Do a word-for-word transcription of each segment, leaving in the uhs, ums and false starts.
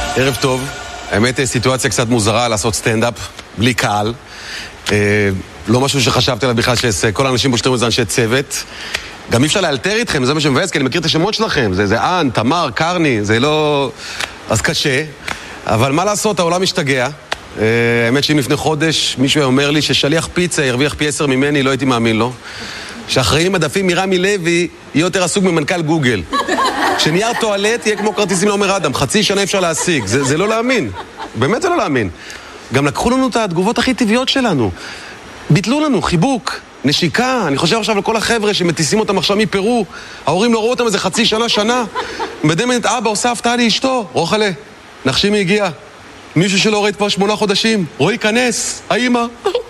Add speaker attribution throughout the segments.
Speaker 1: ערב טוב. האמת, סיטואציה קצת מוזרה לעשות סטנדאפ בלי קהל. לא משהו שחשבתי עליו בכלל שכל האנשים בושתרים את זה אנשי צוות. גם אי אפשר לאלתר איתכם, זה מה שמבאס, כי אני מכיר את השמות שלכם. זה, זה אן, תמר, קרני, זה לא... אז קשה. אבל מה לעשות, העולם משתגע. האמת שאם לפני חודש מישהו אומר לי ששליח פיצה ירוויח פי עשר ממני, לא הייתי מאמין לו. שאחראי מדפים מרמי לוי יהיה יותר עסוק ממנכ"ל גוגל. שנייר טואלט יהיה כמו כרטיסים לעומר אדם, חצי שנה אפשר להשיג. זה, זה לא להאמין. באמת זה לא להאמין. גם לקחו לנו את התגובות הכי טבעיות שלנו. ביטלו לנו, חיבוק, נשיקה. אני חושב עכשיו לכל החבר'ה שמטיסים אותם עכשיו מפרו. ההורים לא ראו אותם איזה חצי שנה, שנה. מדמנת אבא עושה הפתעה לאשתו. רוחלה, נחשי מי הגיע. מישהו שלא ראית כבר שמונה חודשים. רואי כנס, האמא.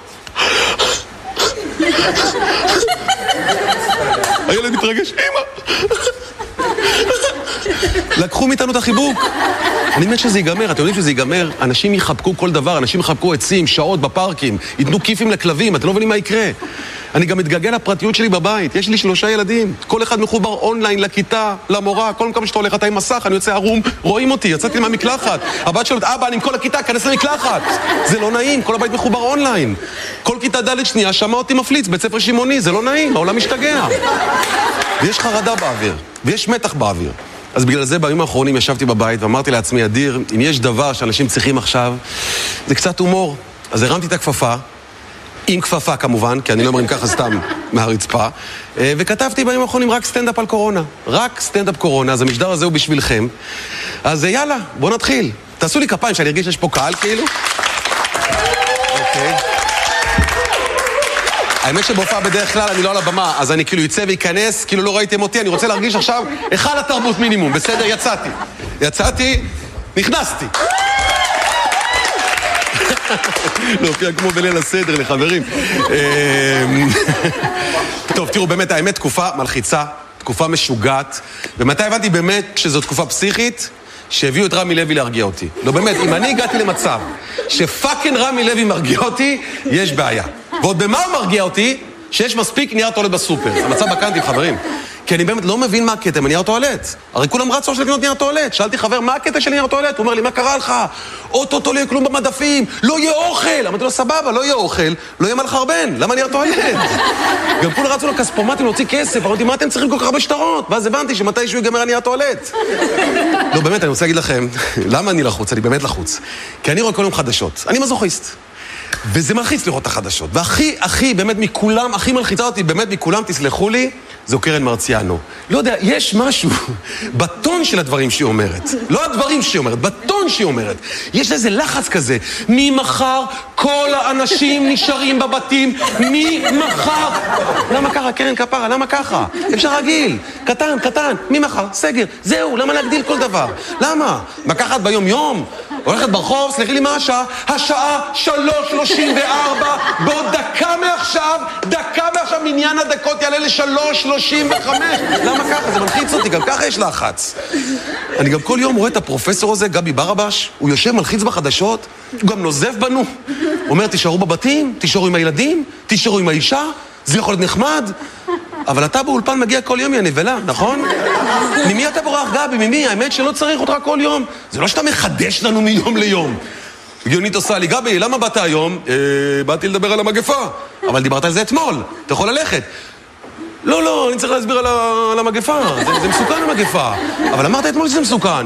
Speaker 1: הילד מתרגש, אמא. לקחו מאיתנו את החיבוק. אני מת שזה ייגמר, אתם יודעים שזה ייגמר. אנשים יחבקו כל דבר, אנשים יחבקו עצים, שעות בפארקים, ייתנו כיפים לכלבים, אתם לא מבינים מה יקרה. אני גם מתגלגל לפרטיות שלי בבית, יש לי שלושה ילדים, כל אחד מחובר אונליין לכיתה, למורה, כל מקום שאתה הולך, אתה עם מסך, אני יוצא ערום, רואים אותי, יצאתי מהמקלחת. הבת שואלת, אבא, אני עם כל הכיתה, כנס למקלחת. זה לא נעים, כל הבית מחובר אונליין. כל כיתה ד' שנייה, שמע אותי מפליץ, בית ספר שימוני, זה לא נעים, העולם משתגע. ויש חרדה באוויר, ויש מתח באוויר. אז בגלל זה בימים האחרונים ישבתי בבית ואמרתי לעצמי, אדיר, אם יש דבר שאנשים צריכים עכשיו, זה קצת הומור. אז הרמתי את הכפפה, עם כפפה כמובן, כי אני לא אומרים ככה סתם מהרצפה, וכתבתי בימים האחרונים רק סטנדאפ על קורונה. רק סטנדאפ קורונה, אז המשדר הזה הוא בשבילכם. אז יאללה, בואו נתחיל. תעשו לי כפיים שאני ארגיש שיש פה קהל כאילו. אוקיי. האמת שבהופעה בדרך כלל אני לא על הבמה, אז אני כאילו יצא ויכנס, כאילו לא ראיתם אותי, אני רוצה להרגיש עכשיו אחד התרבות מינימום, בסדר? יצאתי. יצאתי, נכנסתי. להופיע כמו בליל הסדר לחברים. טוב, תראו, באמת, האמת, תקופה מלחיצה, תקופה משוגעת, ומתי הבנתי באמת שזו תקופה פסיכית? שהביאו את רמי לוי להרגיע אותי. לא באמת, אם אני הגעתי למצב שפאקינג רמי לוי מרגיע אותי, יש בעיה. ועוד במה הוא מרגיע אותי? שיש מספיק נייר טואלט בסופר. המצב בקנטים, חברים. כי אני באמת לא מבין מה הקטע מנייר טואלט. הרי כולם רצו של לקנות נייר טואלט. שאלתי חבר, מה הקטע של נייר טואלט? הוא אומר לי, מה קרה לך? אוטוטו לא יהיה כלום במדפים, לא יהיה אוכל. אמרתי לו, סבבה, לא יהיה אוכל, לא יהיה מה לחרבן. למה נייר טואלט? גם כולם רצו לכספומטים להוציא כסף. אמרתי, מה אתם צריכים כל כך הרבה שטרות? ואז הבנתי שמתישהו ייגמר הנייר טואלט. לא, באמת, אני רוצה להגיד לכם, למה אני לחוץ? אני באמת לחוץ. כי אני רואה כל יום חדשות. אני מזוכיסט. וזה מלחיץ לראות את החדשות. והכי, הכי, באמת מכולם, הכי מלחיצה אותי, באמת מכולם, תסלחו לי, זו קרן מרציאנו. לא יודע, יש משהו בטון של הדברים שהיא אומרת. לא הדברים שהיא אומרת, בטון שהיא אומרת. יש איזה לחץ כזה. ממחר כל האנשים נשארים בבתים. ממחר. למה ככה, קרן כפרה? למה ככה? אפשר רגיל. קטן, קטן. ממחר, סגר. זהו, למה להגדיל כל דבר? למה? מקחת ביום יום? הולכת ברחוב, סלחי לי מה השעה? השעה שלוש שלושים וארבע, בעוד דקה מעכשיו, דקה מעכשיו, מניין הדקות יעלה לשלוש שלושים וחמש. למה ככה? זה מלחיץ אותי, גם ככה יש לחץ. אני גם כל יום רואה את הפרופסור הזה, גבי ברבש, הוא יושב מלחיץ בחדשות, הוא גם נוזף בנו. הוא אומר, תישארו בבתים, תישארו עם הילדים, תישארו עם האישה, זה יכול להיות נחמד. אבל אתה באולפן מגיע כל יום, יא נבלה, נכון? ממי אתה בורח, גבי? ממי? האמת שלא צריך אותך כל יום. זה לא שאתה מחדש לנו מיום ליום. גיונית עושה לי, גבי, למה באת היום? אה, באתי לדבר על המגפה. אבל דיברת על זה אתמול, אתה יכול ללכת. לא, לא, אני צריך להסביר על, ה... על המגפה. זה, זה מסוכן המגפה. אבל אמרת אתמול שזה מסוכן.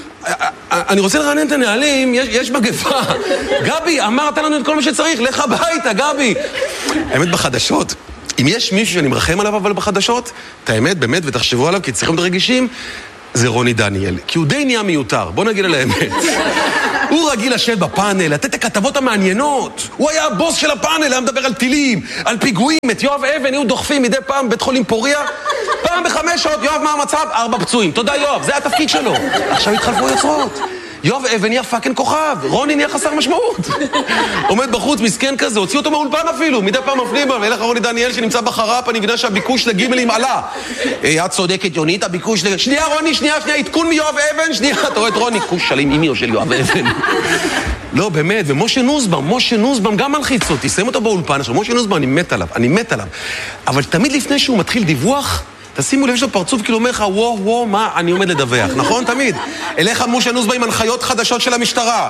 Speaker 1: אני רוצה לרענן את הנהלים, יש, יש מגפה. גבי, אמרת לנו את כל מה שצריך, לך הביתה, גבי. האמת בחדשות, אם יש מישהו שאני מרחם עליו אבל בחדשות, את האמת, באמת, ותחשבו עליו, כי צריכים להיות רגישים, זה רוני דניאל. כי הוא די נהיה מיותר, בוא נגיד על האמת. הוא רגיל לשבת בפאנל, לתת את הכתבות המעניינות. הוא היה הבוס של הפאנל, היה מדבר על טילים, על פיגועים, את יואב אבן, היו דוחפים מדי פעם בית חולים פוריה. פעם בחמש שעות, יואב, מה המצב? ארבע פצועים. תודה יואב, זה התפקיד שלו. עכשיו התחלפו יוצרות. יואב אבן נהיה פאקינג כוכב, רוני נהיה חסר משמעות. עומד בחוץ, מסכן כזה, הוציא אותו מהאולפן אפילו, מדי פעם מפנים בו, ואילך רוני דניאל שנמצא בחרף, אני מבינה שהביקוש לגימלים עלה. את צודקת יונית, הביקוש לג... שנייה רוני, שנייה, שנייה, עדכון מיואב אבן, שנייה, אתה רואה את רוני, כוש שלים אימי או של יואב אבן. לא, באמת, ומשה נוסבאום, משה נוסבאום גם מלחיץ אותי, שמים אותו באולפן, עכשיו, משה נוסבאום, אני מת עליו, אני מת עליו. אבל תמיד לפני שהוא מתחיל דיווח, תשימו לב, יש לו פרצוף כאילו אומר לך, וואו, וואו, מה אני עומד לדווח, נכון? תמיד. אליך מושה נוסבא עם הנחיות חדשות של המשטרה.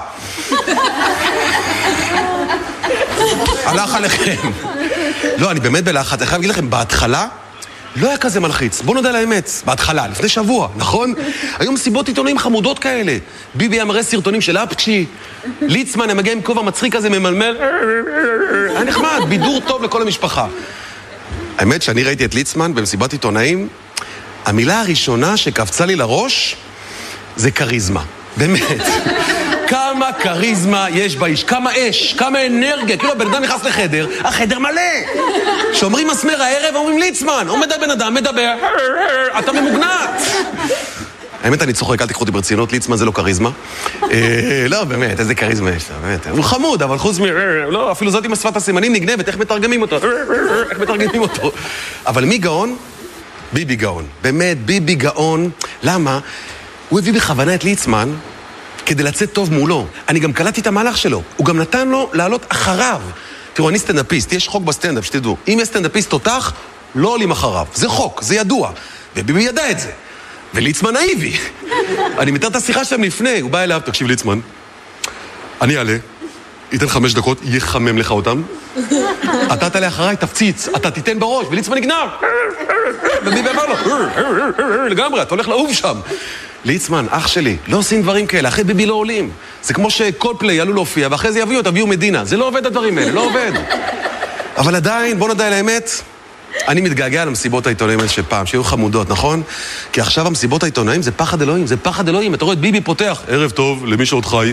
Speaker 1: הלך עליכם. לא, אני באמת בלחץ. אני חייב להגיד לכם, בהתחלה לא היה כזה מלחיץ. בואו נודע על האמת. בהתחלה, לפני שבוע, נכון? היו מסיבות עיתונאים חמודות כאלה. ביבי היה מראה סרטונים של אפצ'י. ליצמן היה מגיע עם כובע מצחיק כזה ממלמל. היה נחמד, בידור טוב לכל המשפחה. האמת שאני ראיתי את ליצמן במסיבת עיתונאים, המילה הראשונה שקפצה לי לראש זה קריזמה. באמת. כמה קריזמה יש באיש, כמה אש, כמה אנרגיה. כאילו הבן אדם נכנס לחדר, החדר מלא. שאומרים מסמר הערב, אומרים ליצמן. עומד הבן אדם, מדבר, אתה ממוגנט. האמת, אני צוחק, אל תקחו אותי ברצינות, ליצמן זה לא קריזמה. לא, באמת, איזה קריזמה יש לה, באמת. הוא חמוד, אבל חוץ מ... לא, אפילו זאת עם השפת הסימנים נגנבת, איך מתרגמים אותו? איך מתרגמים אותו? אבל מי גאון? ביבי גאון. באמת, ביבי גאון. למה? הוא הביא בכוונה את ליצמן כדי לצאת טוב מולו. אני גם קלטתי את המהלך שלו. הוא גם נתן לו לעלות אחריו. תראו, אני סטנדאפיסט, יש חוק בסטנדאפ, שתדעו. אם יש סטנדאפיסט תותח, לא עולים אחריו. זה חוק, זה ידוע. וביבי ידע את זה. וליצמן נאיבי. אני מתאר את השיחה שלהם לפני, הוא בא אליו, תקשיב ליצמן, אני אעלה, ייתן חמש דקות, יחמם לך אותם, אתה תעלה אחריי, תפציץ, אתה תיתן בראש, וליצמן נגנב. וביבי אמר לו, לגמרי, אתה הולך לאהוב שם. ליצמן, אח שלי, לא עושים דברים כאלה, אחרי ביבי לא עולים. זה כמו שכל פליי יעלו להופיע, ואחרי זה יביאו, תביאו מדינה. זה לא עובד הדברים האלה, לא עובד. אבל עדיין, בוא נדע על האמת, אני מתגעגע על המסיבות העיתונאים האלה שפעם, שהיו חמודות, נכון? כי עכשיו המסיבות העיתונאים זה פחד אלוהים, זה פחד אלוהים. אתה רואה את ביבי פותח, ערב טוב, למי שעוד חי.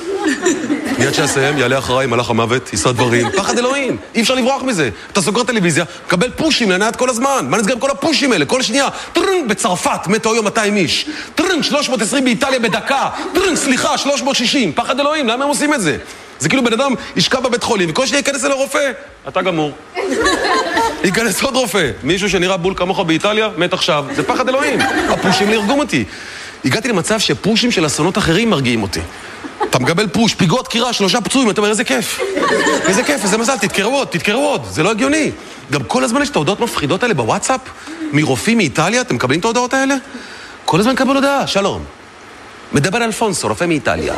Speaker 1: מיד שיסיים, יעלה אחריי, מלאך המוות, יישא דברים. פחד אלוהים, אי אפשר לברוח מזה. אתה סוגר טלוויזיה, קבל פושים לנעת כל הזמן. מה נסגר עם כל הפושים האלה? כל שנייה, טרנג, בצרפת, מתו היום מאתיים איש. טרנג, שלוש מאות ועשרים באיטליה בדקה. טרנג, סליחה, שלוש מאות ושישים. פחד אלוהים, למה הם עושים את זה? זה כאילו בן אדם ישכב בבית חולים, וכל שנייה ייכנס אל הרופא. אתה גמור. ייכנס עוד רופא. מישהו שנראה בול כמוך באיטליה, מת עכשיו. זה פחד אלוהים. הפושים להרגום אותי. הגעתי למצב שפושים של אסונות אחרים מרגיעים אותי. אתה מקבל פוש, פיגוע דקירה, שלושה פצועים, אתה אומר, איזה כיף. איזה כיף, איזה מזל, תתקראו עוד, תתקראו עוד. זה לא הגיוני. גם כל הזמן יש את ההודעות מפחידות האלה בוואטסאפ, מרופאים מאיטליה, אתם מקבלים את ההודעות האלה? כל הזמן קבל הודעה, שלום. מדבר אלפונסו, רופא מאיטליה.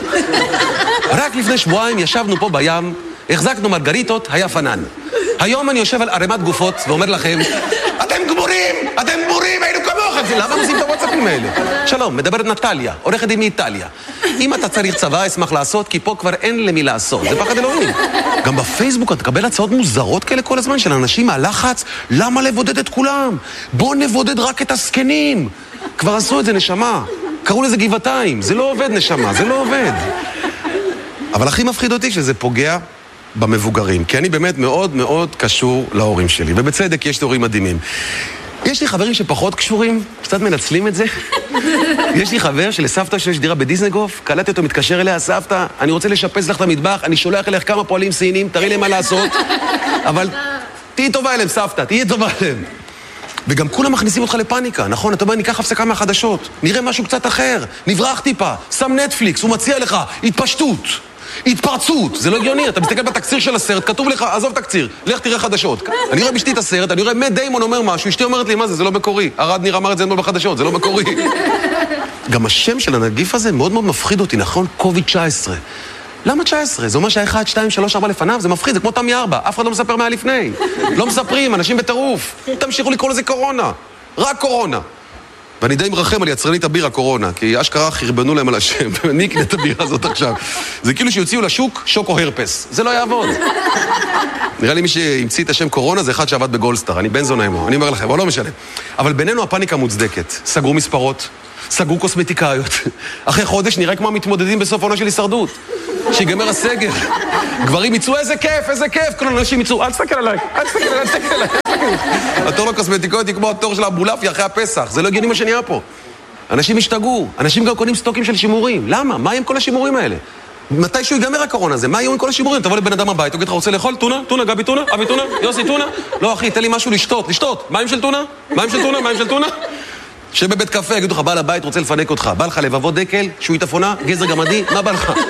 Speaker 1: רק לפני שבועיים ישבנו פה בים, החזקנו מרגריטות, היה פנן. היום אני יושב על ערימת גופות ואומר לכם, אתם גמורים, אתם גמורים, היינו כמוכם. למה עושים את הוואטסאפים האלה? שלום, מדברת נטליה, עורכת דין מאיטליה. אם אתה צריך צבא, אשמח לעשות, כי פה כבר אין למי לעשות. זה פחד אלוהים. גם בפייסבוק אתה תקבל הצעות מוזרות כאלה כל הזמן של אנשים מהלחץ, למה לבודד את כולם? בוא נבודד רק את הסקנים. כבר עשו את זה, נשמה. קראו לזה גבעתיים. זה לא עובד, נשמה, זה לא עובד. אבל הכי מפחיד אותי שזה פוגע במבוגרים, כי אני באמת מאוד מאוד קשור להורים שלי, ובצדק יש לי הורים מדהימים. יש לי חברים שפחות קשורים, קצת מנצלים את זה. יש לי חבר שלסבתא שיש דירה בדיזנגוף, קלטתי אותו, מתקשר אליה, סבתא, אני רוצה לשפץ לך את המטבח, אני שולח אליך כמה פועלים סינים, תראי להם מה לעשות, אבל תהיי טובה אליהם, סבתא, תהיי טובה אליהם. וגם כולם מכניסים אותך לפאניקה, נכון? אתה אומר, ניקח הפסקה מהחדשות, נראה משהו קצת אחר, נברח טיפה, שם נטפליקס, הוא מציע לך, התפשטות. התפרצות, זה לא הגיוני, אתה מסתכל בתקציר של הסרט, כתוב לך, עזוב תקציר, לך תראה חדשות. אני רואה בשתי את הסרט, אני רואה מאט דיימון אומר משהו, אשתי אומרת לי, מה זה, זה לא מקורי. ארד ניר אמר את זה אתמול בחדשות, זה לא מקורי. גם השם של הנגיף הזה מאוד מאוד מפחיד אותי, נכון? קוביד תשע עשרה. למה תשע עשרה? זה אומר שה-אחד, שתיים, שלוש, ארבע לפניו, זה מפחיד, זה כמו תמי ארבע, אף אחד לא מספר מה לפני. לא מספרים, אנשים בטירוף. תמשיכו לקרוא לזה קורונה. רק קורונה. ואני די מרחם על יצרנית הבירה קורונה, כי אשכרה חרבנו להם על השם, ומי יקנה את הבירה הזאת עכשיו? זה כאילו שיוציאו לשוק שוקו הרפס, זה לא יעבוד. נראה לי מי שהמציא את השם קורונה זה אחד שעבד בגולדסטאר, אני בן זונה עמו, אני אומר לכם, אבל לא משנה. אבל בינינו הפאניקה מוצדקת, סגרו מספרות, סגרו קוסמטיקאיות, אחרי חודש נראה כמו המתמודדים בסוף עונה של הישרדות, שיגמר הסגר, גברים יצאו איזה כיף, איזה כיף, כל אנשים יצאו, אל תסתכל עליי, אל תסתכל עליי, אל תסתכל עליי. התור לקוסמטיקאיות היא כמו התור של האבולאפי אחרי הפסח, זה לא הגיוני מה שנהיה פה. אנשים השתגעו, אנשים גם קונים סטוקים של שימורים, למה? מה עם כל השימורים האלה? מתי שהוא ייגמר הקורונה הזה? מה יהיו עם כל השימורים? תבוא לבן אדם הבית, תגיד לך, רוצה לאכול טונה? טונה, גבי טונה? אבי טונה? יוסי טונה? לא אחי, תן לי משהו לשתות, לשתות. מים של טונה? מים של טונה? מים של טונה? שבבית קפה יגידו לך, בעל הבית רוצה לפנק אותך, בא לך לבבות דקל, שועית אפונה, גזר גמדי, מה בא לך?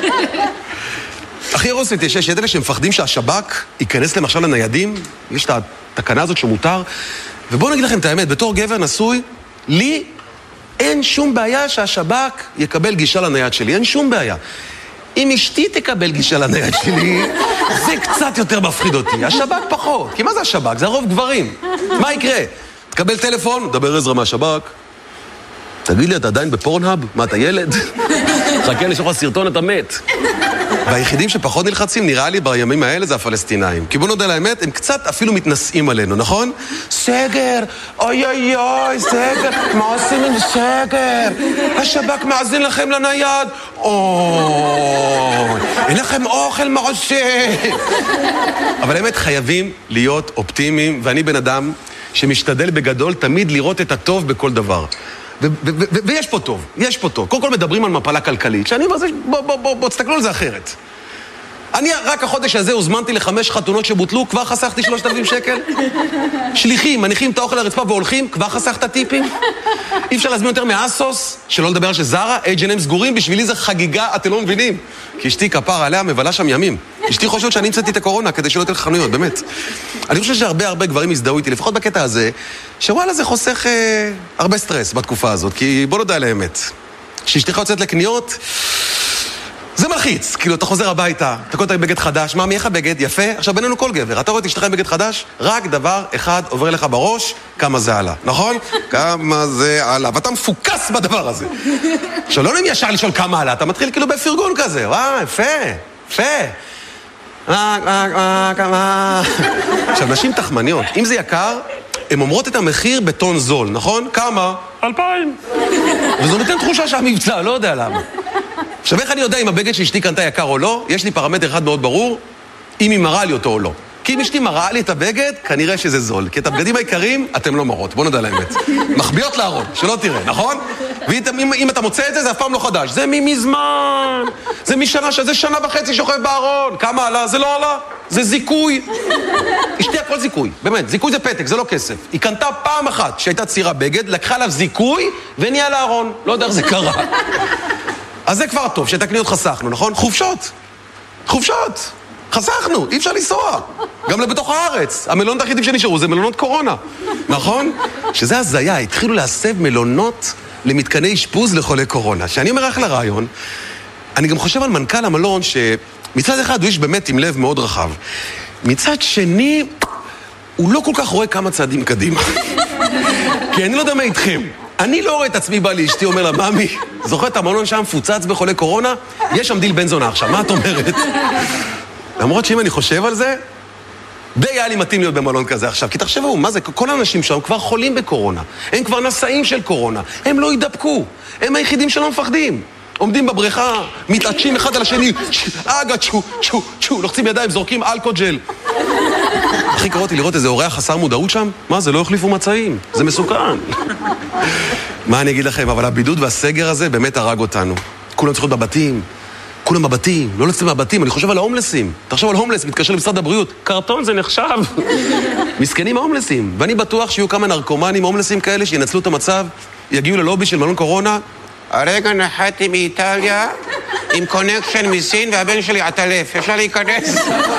Speaker 1: הכי רוסית יש, יש אלה שמפחדים שהשב"כ ייכנס להם עכשיו לניידים, יש את התקנה הזאת שמותר, ובואו נגיד לכם את האמת, בתור גבר נשוי, לי אין שום בעיה שהשב"כ יקבל גישה לנייד שלי, אין שום בעיה. אם אשתי תקבל גישה לנייד שלי, זה קצת יותר מפחיד אותי. השב"כ פחות, כי מה זה השב"כ? זה הרוב גברים. מה יקרה? תקבל טלפון, דבר עזרא מהשב"כ. תגיד לי, אתה עדיין בפורנהאב? מה, אתה ילד? חכה לשלוח סרטון, אתה מת. והיחידים שפחות נלחצים, נראה לי בימים האלה, זה הפלסטינאים. כי בוא נודע לאמת, הם קצת אפילו מתנשאים עלינו, נכון? סגר, אוי אוי אוי, סגר, מה עושים עם סגר? השב"כ מאזין לכם לנייד. אוי, אין לכם אוכל, מה עושה? אבל האמת, חייבים להיות אופטימיים, ואני בן אדם שמשתדל בגדול תמיד לראות את הטוב בכל דבר. ויש פה טוב, יש פה טוב. קודם כל מדברים על מפלה כלכלית, שאני אומר, בוא, בוא, בוא, בוא, תסתכלו על זה אחרת. אני רק החודש הזה הוזמנתי לחמש חתונות שבוטלו, כבר חסכתי שלושת אלפים שקל. שליחים, מניחים את האוכל לרצפה והולכים, כבר חסכת טיפים. אי אפשר להזמין יותר מאסוס, שלא לדבר שזרה, אייץ' אנד אם סגורים, בשבילי זה חגיגה, אתם לא מבינים. כי אשתי כפר עליה מבלה שם ימים. אשתי חושבת שאני המצאתי את הקורונה כדי שלא תלך חנויות, באמת. אני חושב שהרבה הרבה גברים הזדהו איתי, לפחות בקטע הזה, שוואלה זה חוסך אה, הרבה סטרס בתקופה הזאת, כי בוא נודע לאמת. כשאשתך יוצאת לקניות, זה מלחיץ, כאילו אתה חוזר הביתה, אתה קודם עם בגד חדש, מה, מי איך הבגד? יפה? עכשיו בינינו כל גבר, אתה רואה את אשתך עם בגד חדש, רק דבר אחד עובר לך בראש, כמה זה עלה, נכון? כמה זה עלה, ואתה מפוקס בדבר הזה. עכשיו לא נעים ישר לשאול כמה עלה, אתה מתחיל כאילו בפרגון כזה, וואו, יפה, יפה. מה, מה, מה, כמה... עכשיו, נשים תחמניות, אם זה יקר, הן אומרות את המחיר בטון זול, נכון? כמה? אלפיים. וזו נותן תחושה שהמבצע, לא יודע למה. עכשיו, איך אני יודע אם הבגד שאשתי קנתה יקר או לא? יש לי פרמטר אחד מאוד ברור, אם היא מראה לי אותו או לא. כי אם אשתי מראה לי את הבגד, כנראה שזה זול. כי את הבגדים העיקריים, אתם לא מראות. בוא נדע לאמת. מחביאות לארון, שלא תראה, נכון? ואם אם אתה מוצא את זה, זה אף פעם לא חדש. זה ממזמן. זה משנה, שזה שנה וחצי שוכב בארון. כמה עלה? זה לא עלה. זה זיכוי. אשתי הכל זיכוי. באמת, זיכוי זה פתק, זה לא כסף. היא קנתה פעם אחת שהייתה צעירה בגד, לקחה עליו זיכוי ונהיה לארון. לא יודע איך זה קרה. אז זה כבר טוב, שאת הקניות חסכנו, נכון? חופשות. חופשות. חסכנו, אי אפשר לנסוע. גם לבתוך הארץ. המלונות היחידים שנשארו זה מלונות קורונה. נכון? שזה הזיה, התחילו להסב מלונות למתקני אשפוז לחולי קורונה. שאני אומר אחלה רעיון, אני גם חושב על מנכ"ל המלון שמצד אחד הוא איש באמת עם לב מאוד רחב. מצד שני, הוא לא כל כך רואה כמה צעדים קדימה. כי אני לא יודע מה איתכם. אני לא רואה את עצמי בא לאשתי, אומר לה, ממי, זוכר את המלון שם מפוצץ בחולי קורונה? יש שם דיל בן זונה עכשיו, מה את אומרת? למרות שאם אני חושב על זה, די היה לי מתאים להיות במלון כזה עכשיו. כי תחשבו, מה זה? כל האנשים שם כבר חולים בקורונה. הם כבר נשאים של קורונה. הם לא ידבקו. הם היחידים שלא מפחדים. עומדים בבריכה, מתעטשים אחד על השני, אגה, צ'ו, צ'ו, צ'ו, לוחצים ידיים, זורקים אלכוג'ל. הכי קראתי לראות איזה אורח חסר מודעות שם? מה, זה לא החליפו מצעים. זה מסוכן. מה אני אגיד לכם? אבל הבידוד והסגר הזה באמת הרג אותנו. כולם צריכות בבתים. כולם בבתים, לא לצאת מהבתים, אני חושב על ההומלסים. תחשוב על הומלס, מתקשר למשרד הבריאות. קרטון זה נחשב. מסכנים ההומלסים. ואני בטוח שיהיו כמה נרקומנים הומלסים כאלה שינצלו את המצב, יגיעו ללובי של מלון קורונה. הרגע נחתי מאיטליה עם קונקשן מסין והבן שלי עטלף. אפשר להיכנס?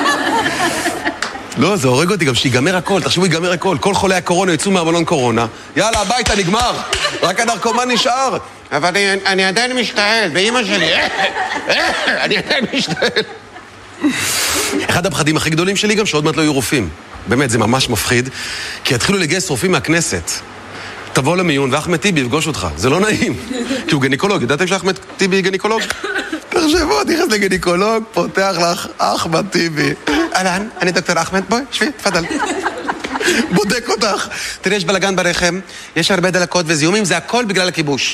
Speaker 1: לא, זה הורג אותי גם שיגמר הכל. תחשבו, יגמר הכל. כל חולי הקורונה יצאו מהמלון קורונה. יאללה, הביתה, נגמר. רק הנרקומן נשאר. אבל אני, אני עדיין משתעל, באמא שלי, אני עדיין משתעל. אחד הפחדים הכי גדולים שלי גם שעוד מעט לא יהיו רופאים. באמת, זה ממש מפחיד, כי יתחילו לגייס רופאים מהכנסת. תבוא למיון ואחמד טיבי יפגוש אותך, זה לא נעים. כי הוא גניקולוג, ידעתם שאחמד טיבי גניקולוג? תחשבו, נכנס לגניקולוג, פותח לך אחמד טיבי. אהלן, אני דוקטור אחמד, בואי, שבי, תפדל. בודק אותך. תראי, יש בלגן ברחם, יש הרבה דלקות וזיהומים, זה הכל בגלל הכיבוש.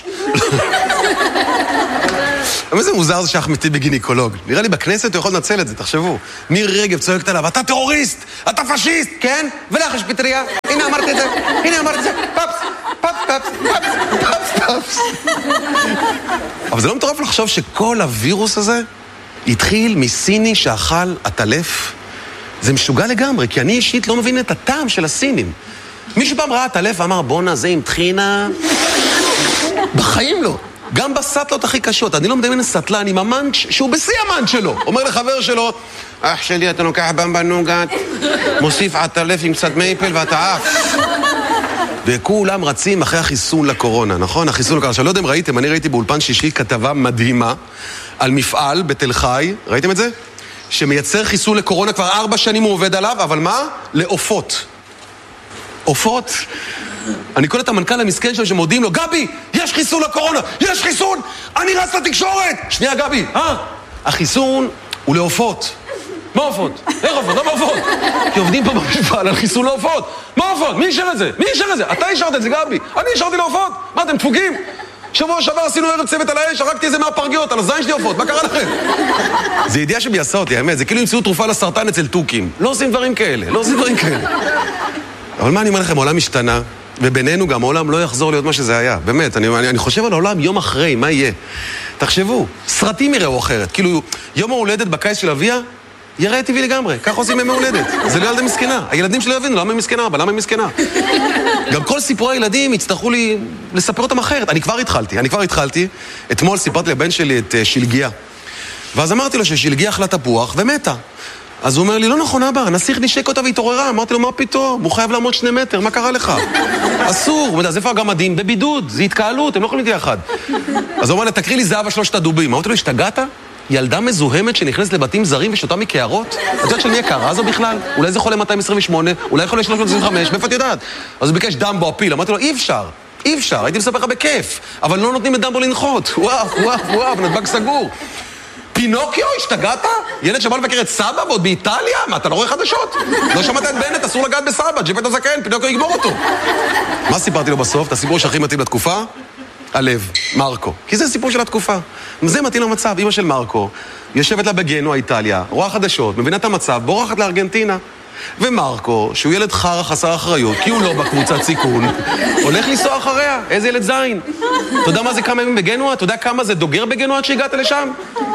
Speaker 1: אבל זה מוזר זה שאחמד טיבי גינקולוג. נראה לי בכנסת הוא יכול לנצל את זה, תחשבו. מירי רגב צועקת עליו, אתה טרוריסט, אתה פשיסט, כן? ולך יש פטריה, הנה אמרתי את זה, הנה אמרתי את זה, פאפס, פאפס, פאפס, פאפס, פאפס. אבל זה לא מטורף לחשוב שכל הווירוס הזה התחיל מסיני שאכל עטלף. זה משוגע לגמרי, כי אני אישית לא מבין את הטעם של הסינים. מישהו פעם ראה עטלף ואמר, בונה, זה עם תחינה. בחיים לא. גם בסטלות הכי קשות. אני לא מדמיין סטלן עם המנץ' שהוא בשיא המנץ' שלו. אומר לחבר שלו, אח שלי, אתה לוקח במבה נוגת, מוסיף עטלף עם קצת מייפל ואתה עף. וכולם רצים אחרי החיסון לקורונה, נכון? החיסון לקורונה. עכשיו, לא יודע אם ראיתם, אני ראיתי באולפן שישי כתבה מדהימה על מפעל בתל חי, ראיתם את זה? שמייצר חיסון לקורונה, כבר ארבע שנים הוא עובד עליו, אבל מה? לעופות. עופות. אני קורא את המנכ"ל המסכן שלו שמודיעים לו, גבי, יש חיסון לקורונה, יש חיסון, אני רץ לתקשורת. שנייה, גבי, אה? החיסון הוא לעופות. מה עופות? איך עופות? למה עופות? כי עובדים פה במפעל על חיסון לעופות. מה עופות? מי אישר את זה? מי אישר את זה? אתה אישרת את זה, גבי. אני אישרתי לעופות. מה, אתם דפוקים? שבוע שעבר עשינו ערב צוות על האש, הרגתי איזה מהפרגיות, על הזין שלי עופות. מה קרה לכם? זה ידיעה שביעשה אותי, האמת. זה כאילו ימצאו תרופה לסרטן אצל טוקים. לא עושים דברים כאלה, לא עושים דברים כאלה. אבל מה אני אומר לכם? העולם השתנה, ובינינו גם העולם לא יחזור להיות מה שזה היה. באמת, אני, אני, אני חושב על העולם יום אחרי, מה יהיה? תחשבו, סרטים יראו אחרת. כאילו, יום ההולדת בקיץ של אביה, יראה טבעי לגמרי. כך עושים ימי הולדת. זה לא ילדה מסכנה. הילדים שלא יבינו, למה היא מסכנה? אבל למה היא מסכנה? גם כל סיפורי הילדים יצטרכו לי לספר אותם אחרת. אני כבר התחלתי, אני כבר התחלתי. אתמול סיפרתי לבן שלי את uh, שלגיה. ואז אמרתי לו ששלגיה אכלה תפוח ומתה. אז הוא אומר לי, לא נכון אבא, הנסיך נשק אותה והתעוררה. אמרתי לו, מה פתאום? הוא חייב לעמוד שני מטר, מה קרה לך? אסור. הוא אומר, אז איפה הגמדים? בבידוד, זה התקהלות, הם לא יכולים להיות יחד. אז הוא אומר, תקריא לי זהבה שלושת הדובים. אמרתי לו, השתגעת? ילדה מזוהמת שנכנסת לבתים זרים ושותה מקערות? את יודעת של מי יקרה זו בכלל? אולי זה חולה מאתיים עשרים ושמונה, אולי חולה שלוש מאות עשרים וחמש, מאיפה את יודעת? אז הוא ביקש דמבו הפיל, אמרתי לו, אי אפשר, אי אפשר, הייתי מספר לך בכיף, אבל לא נותנים את דמבו לנחות, וואו, וואו, וואו, נדבק סגור. פינוקיו, השתגעת? ילד שבא לבקר את סבא ועוד באיטליה? מה, אתה לא רואה חדשות? לא שמעת את בנט, אסור לגעת בסבא, ג'פט הזקן, פינוקיו יגמור אותו. מה סיפרתי לו בסוף? את הסיפור שהכי מתאים לתקופה? הלב, מרקו. כי זה סיפור של התקופה. זה מתאים למצב. אמא של מרקו יושבת לה בגנוע, איטליה, רואה חדשות, מבינה את המצב, בורחת לארגנטינה. ומרקו, שהוא ילד חרא חסר אחריות, כי הוא לא בקבוצת סיכון, הולך לנסוע אחריה. איזה ילד זין. אתה יודע מה זה כמה ימים בגנוע? אתה יודע כמה זה דוגר בגנוע עד שהגעת לשם?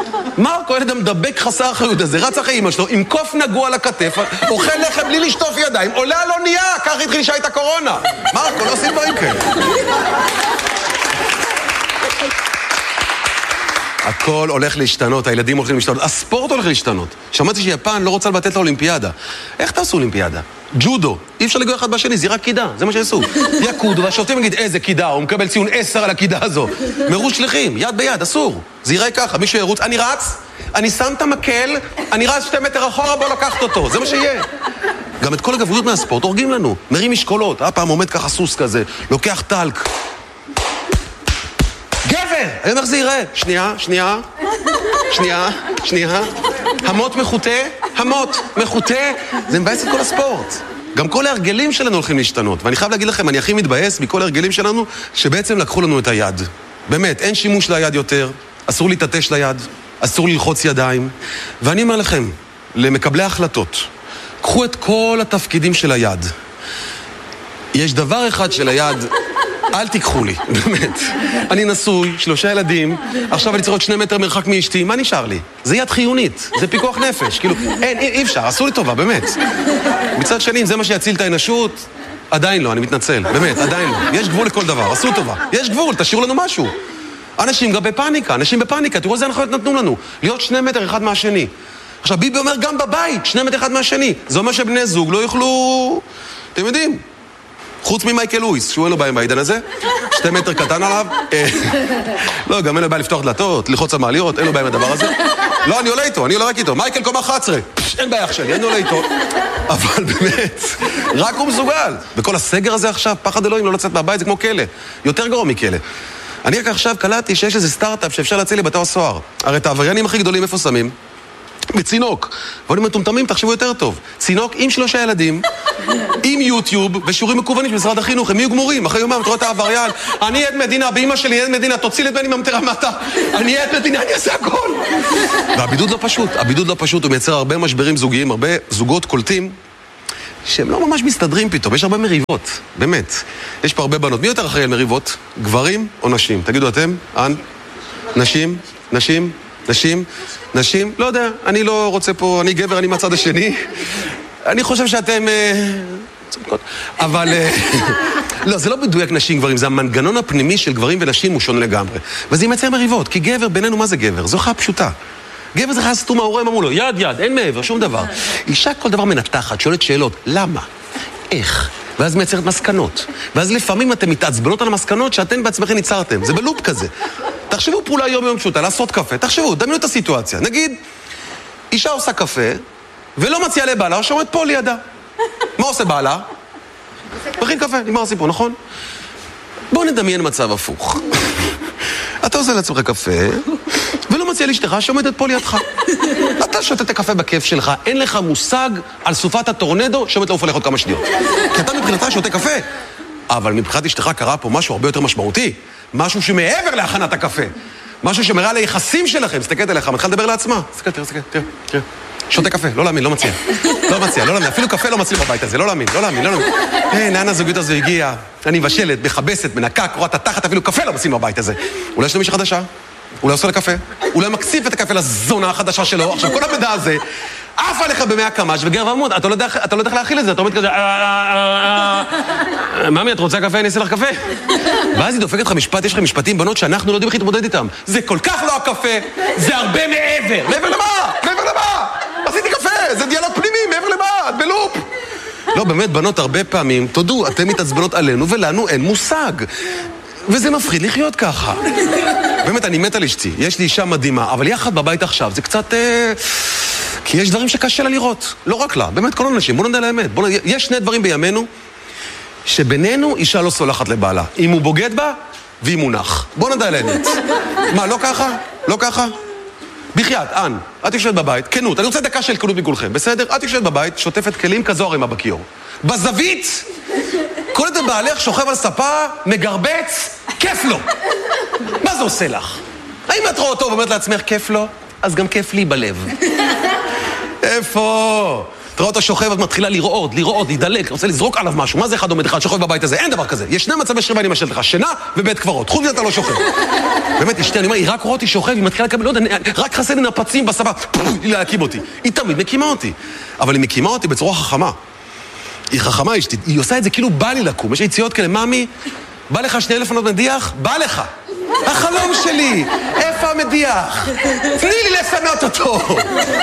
Speaker 1: מרקו, ילד המדבק חסר אחריות הזה, רץ אחרי אמא שלו, עם קוף נגוע על הכתף, אוכל לחם בלי לשטוף ידיים, עולה על אונייה, כך התחיל שהייתה קורונה. מרקו, לא עושים דברים כאלה. הכל הולך להשתנות, הילדים הולכים להשתנות, הספורט הולך להשתנות. שמעתי שיפן לא רוצה לבטל את האולימפיאדה. איך תעשו אולימפיאדה? ג'ודו. אי אפשר לגוע אחד בשני, זה רק קידה, זה מה שיעשו. יקודו, והשופטים יגיד, איזה קידה, הוא מקבל ציון עשר על הקידה הזו. מרוץ שליחים, יד ביד, אסור. זה יראה ככה, מישהו ירוץ, אני רץ, אני שם את המקל, אני רץ שתי מטר אחורה, בוא לקחת אותו, זה מה שיהיה. גם את כל הגבריות מהספורט הורגים לנו, מרים משקולות. הפעם עומד ככה סוס כזה, לוקח טלק. גבר! אני אומר, זה יראה. שנייה, שנייה, שנייה, שנייה. המות מחוטה, המות מחוטה. זה מבאס את כל הספורט. גם כל ההרגלים שלנו הולכים להשתנות. ואני חייב להגיד לכם, אני הכי מתבאס מכל ההרגלים שלנו, שבעצם לקחו לנו את היד. באמת, אין שימוש ליד יותר, אסור להתעטש ליד, אסור ללחוץ ידיים. ואני אומר לכם, למקבלי ההחלטות, קחו את כל התפקידים של היד. יש דבר אחד של היד, אל תיקחו לי, באמת. אני נשוי, שלושה ילדים, עכשיו אני צריך עוד שני מטר מרחק מאשתי, מה נשאר לי? זה יד חיונית, זה פיקוח נפש, כאילו, אין, אי, אי אפשר, עשו לי טובה, באמת. מצד שני, זה מה שיציל את האנושות, עדיין לא, אני מתנצל, באמת, עדיין לא. יש גבול לכל דבר, עשו טובה. יש גבול, תשאירו לנו משהו. אנשים גם בפאניקה, אנשים בפאניקה, תראו איזה הנחיות נתנו לנו, להיות שני מטר אחד מהשני. עכשיו, ביבי אומר גם בבית, שני מטר אחד מהשני. זה אומר שבני זוג לא יוכלו, אתם יודעים, חוץ ממייקל לואיס, שהוא אין לו בעיה בעידן הזה, שתי מטר קטן עליו, לא, גם אין לו בעיה לפתוח דלתות, ללחוץ על מעליות, אין לו בעיה בדבר הזה. לא, אני עולה איתו, אני עולה רק איתו, מייקל קומה אחת עשרה, אין בעיה אח שלי, אני עולה איתו. אבל באמת, רק הוא מסוגל. וכל הסגר הזה עכשיו, פחד אלוהים לא לצאת מהבית, זה כמו כלא, יותר גרוע מכלא. אני רק עכשיו קלטתי שיש איזה סטארט-אפ שאפשר להציל לבתי הסוהר. הרי את העבריינים הכי גדולים איפה שמים? בצינוק. ואני מטומטמים, תחשבו יותר טוב. צינוק עם שלושה ילדים, עם יוטיוב ושיעורים מקוונים של משרד החינוך, הם יהיו גמורים. אחרי יומם, תראו את העבריין, אני עד מדינה, באמא שלי עד מדינה, תוציא את בני ממטרה מטה, אני עד מדינה, אני אעשה הכל. והבידוד לא פשוט, הבידוד לא פשוט, הוא מייצר הרבה משברים זוגיים, הרבה זוגות קולטים, שהם לא ממש מסתדרים פתאום, יש הרבה מריבות, באמת. יש פה הרבה בנות. מי יותר אחראי על מריבות? גברים או נשים? תגידו אתם, אנ? נשים? נשים? נשים? נשים? לא יודע, אני לא רוצה פה, אני גבר, אני מהצד השני. אני חושב שאתם... אבל... לא, זה לא בדויק נשים גברים, זה המנגנון הפנימי של גברים ונשים הוא שונה לגמרי. וזה ימצא מריבות, כי גבר, בינינו מה זה גבר? זו חיה פשוטה. גבר זה חיה סתום, ההורים אמרו לו, יד יד, אין מעבר, שום דבר. אישה כל דבר מנתחת, שואלת שאלות, למה? איך? ואז מייצרת מסקנות. ואז לפעמים אתם מתעצבנות על המסקנות שאתם בעצמכם ייצרתם. זה בלופ כזה. תחשבו פעולה יום יום פשוטה, לעשות קפה. תחשבו, דמיינו את הסיטואציה. נגיד, אישה עושה קפה, ולא מציעה לבעלה, שעומד פה לידה. מה עושה בעלה? מכין קפה, נגמר הסיפור, נכון? בואו נדמיין מצב הפוך. אתה עושה לעצמך קפה, ולא מציע לאשתך שעומדת פה לידך. אתה שותה את הקפה בכיף שלך, אין לך מושג על סופת הטורנדו שעומד לעוף עליך עוד כמה שניות. כי אתה מבחינתך שותה קפה. אבל מבחינת אשתך קרה פה משהו הרבה יותר משמעותי. משהו שמעבר להכנת הקפה. משהו שמראה על היחסים שלכם. מסתכלת עליך, מתחיל לדבר לעצמה. תסתכל, תראה, תראה, תראה. שותה קפה, לא להאמין, לא מציע. לא מציע, לא להאמין. אפילו קפה לא מציע בבית הזה, לא להאמין, לא להאמין, לא להאמין. היי, לאן הזוגיות הזו הגיעה? אני מבשלת, מחבסת, מנקה, קוראת התחת, אפילו קפה לא מציע בבית הזה. אולי יש לו מישהו חדשה? אולי עושה לקפה? אולי מקציף את הקפה לזונה החדשה שלו? עכשיו, כל המידע הזה, עף עליך במאה קמ"ש וגר ועמוד, אתה לא יודע איך להכיל את זה, אתה עומד כזה, ממי, את רוצה קפה? אני אעשה לך קפה. ואז היא דופקת לך משפט, יש לך משפטים, בנות, שאנחנו לא יודעים איך להתמודד איתם. זה כל כך לא הקפה, זה הרבה מעבר. מעבר למה? מעבר למה? עשיתי קפה, זה דיאלוג פנימי, מעבר למה? את בלופ. לא, באמת, בנות, הרבה פעמים, תודו, אתם מתעצבנות עלינו ולנו אין מושג. וזה מפחיד לחיות ככה. באמת, אני מת על אשתי. יש לי אישה מדהימה, אבל יחד בבית עכשיו, זה קצת... אה... כי יש דברים שקשה לה לראות. לא רק לה, באמת כל אנשים. בואו נדע לאמת. בוא... יש שני דברים בימינו, שבינינו אישה לא סולחת לבעלה. אם הוא בוגד בה, והיא מונח. בואו נדע לאמת. מה, לא ככה? לא ככה? בחייאת, אן, את יושבת בבית, כנות, אני רוצה דקה של כנות מכולכם, בסדר? את יושבת בבית, שוטפת כלים כזו הרימה בכיור. בזווית, כל את בעלך שוכב על ספה, מגרבץ, כיף לו. מה זה עושה לך? האם את רואה אותו ואומרת לעצמך, כיף לו? אז גם כיף לי בלב. איפה? תראה אותו שוכב, את מתחילה לרעוד, לרעוד, להידלק, רוצה לזרוק עליו משהו. מה זה אחד עומד אחד, שוכב בבית הזה? אין דבר כזה. יש שני מצבי שכיבה, אני משל לך, שינה ובית קברות. חוץ מזה אתה לא שוכב. באמת, אשתי, אני אומר, היא רק רואה אותי שוכב, היא מתחילה לקבל, לא יודע, רק חסר לי נפצים בספה, היא להקים אותי. היא תמיד מקימה אותי. אבל היא מקימה אותי בצורה חכמה. היא חכמה, אשתי. היא עושה את זה כאילו בא לי לקום. יש יציאות כאלה, ממי, בא לך שני לפנות מדיח? בא לך. החלום שלי, איפה המדיח? תני לי לפנות אותו.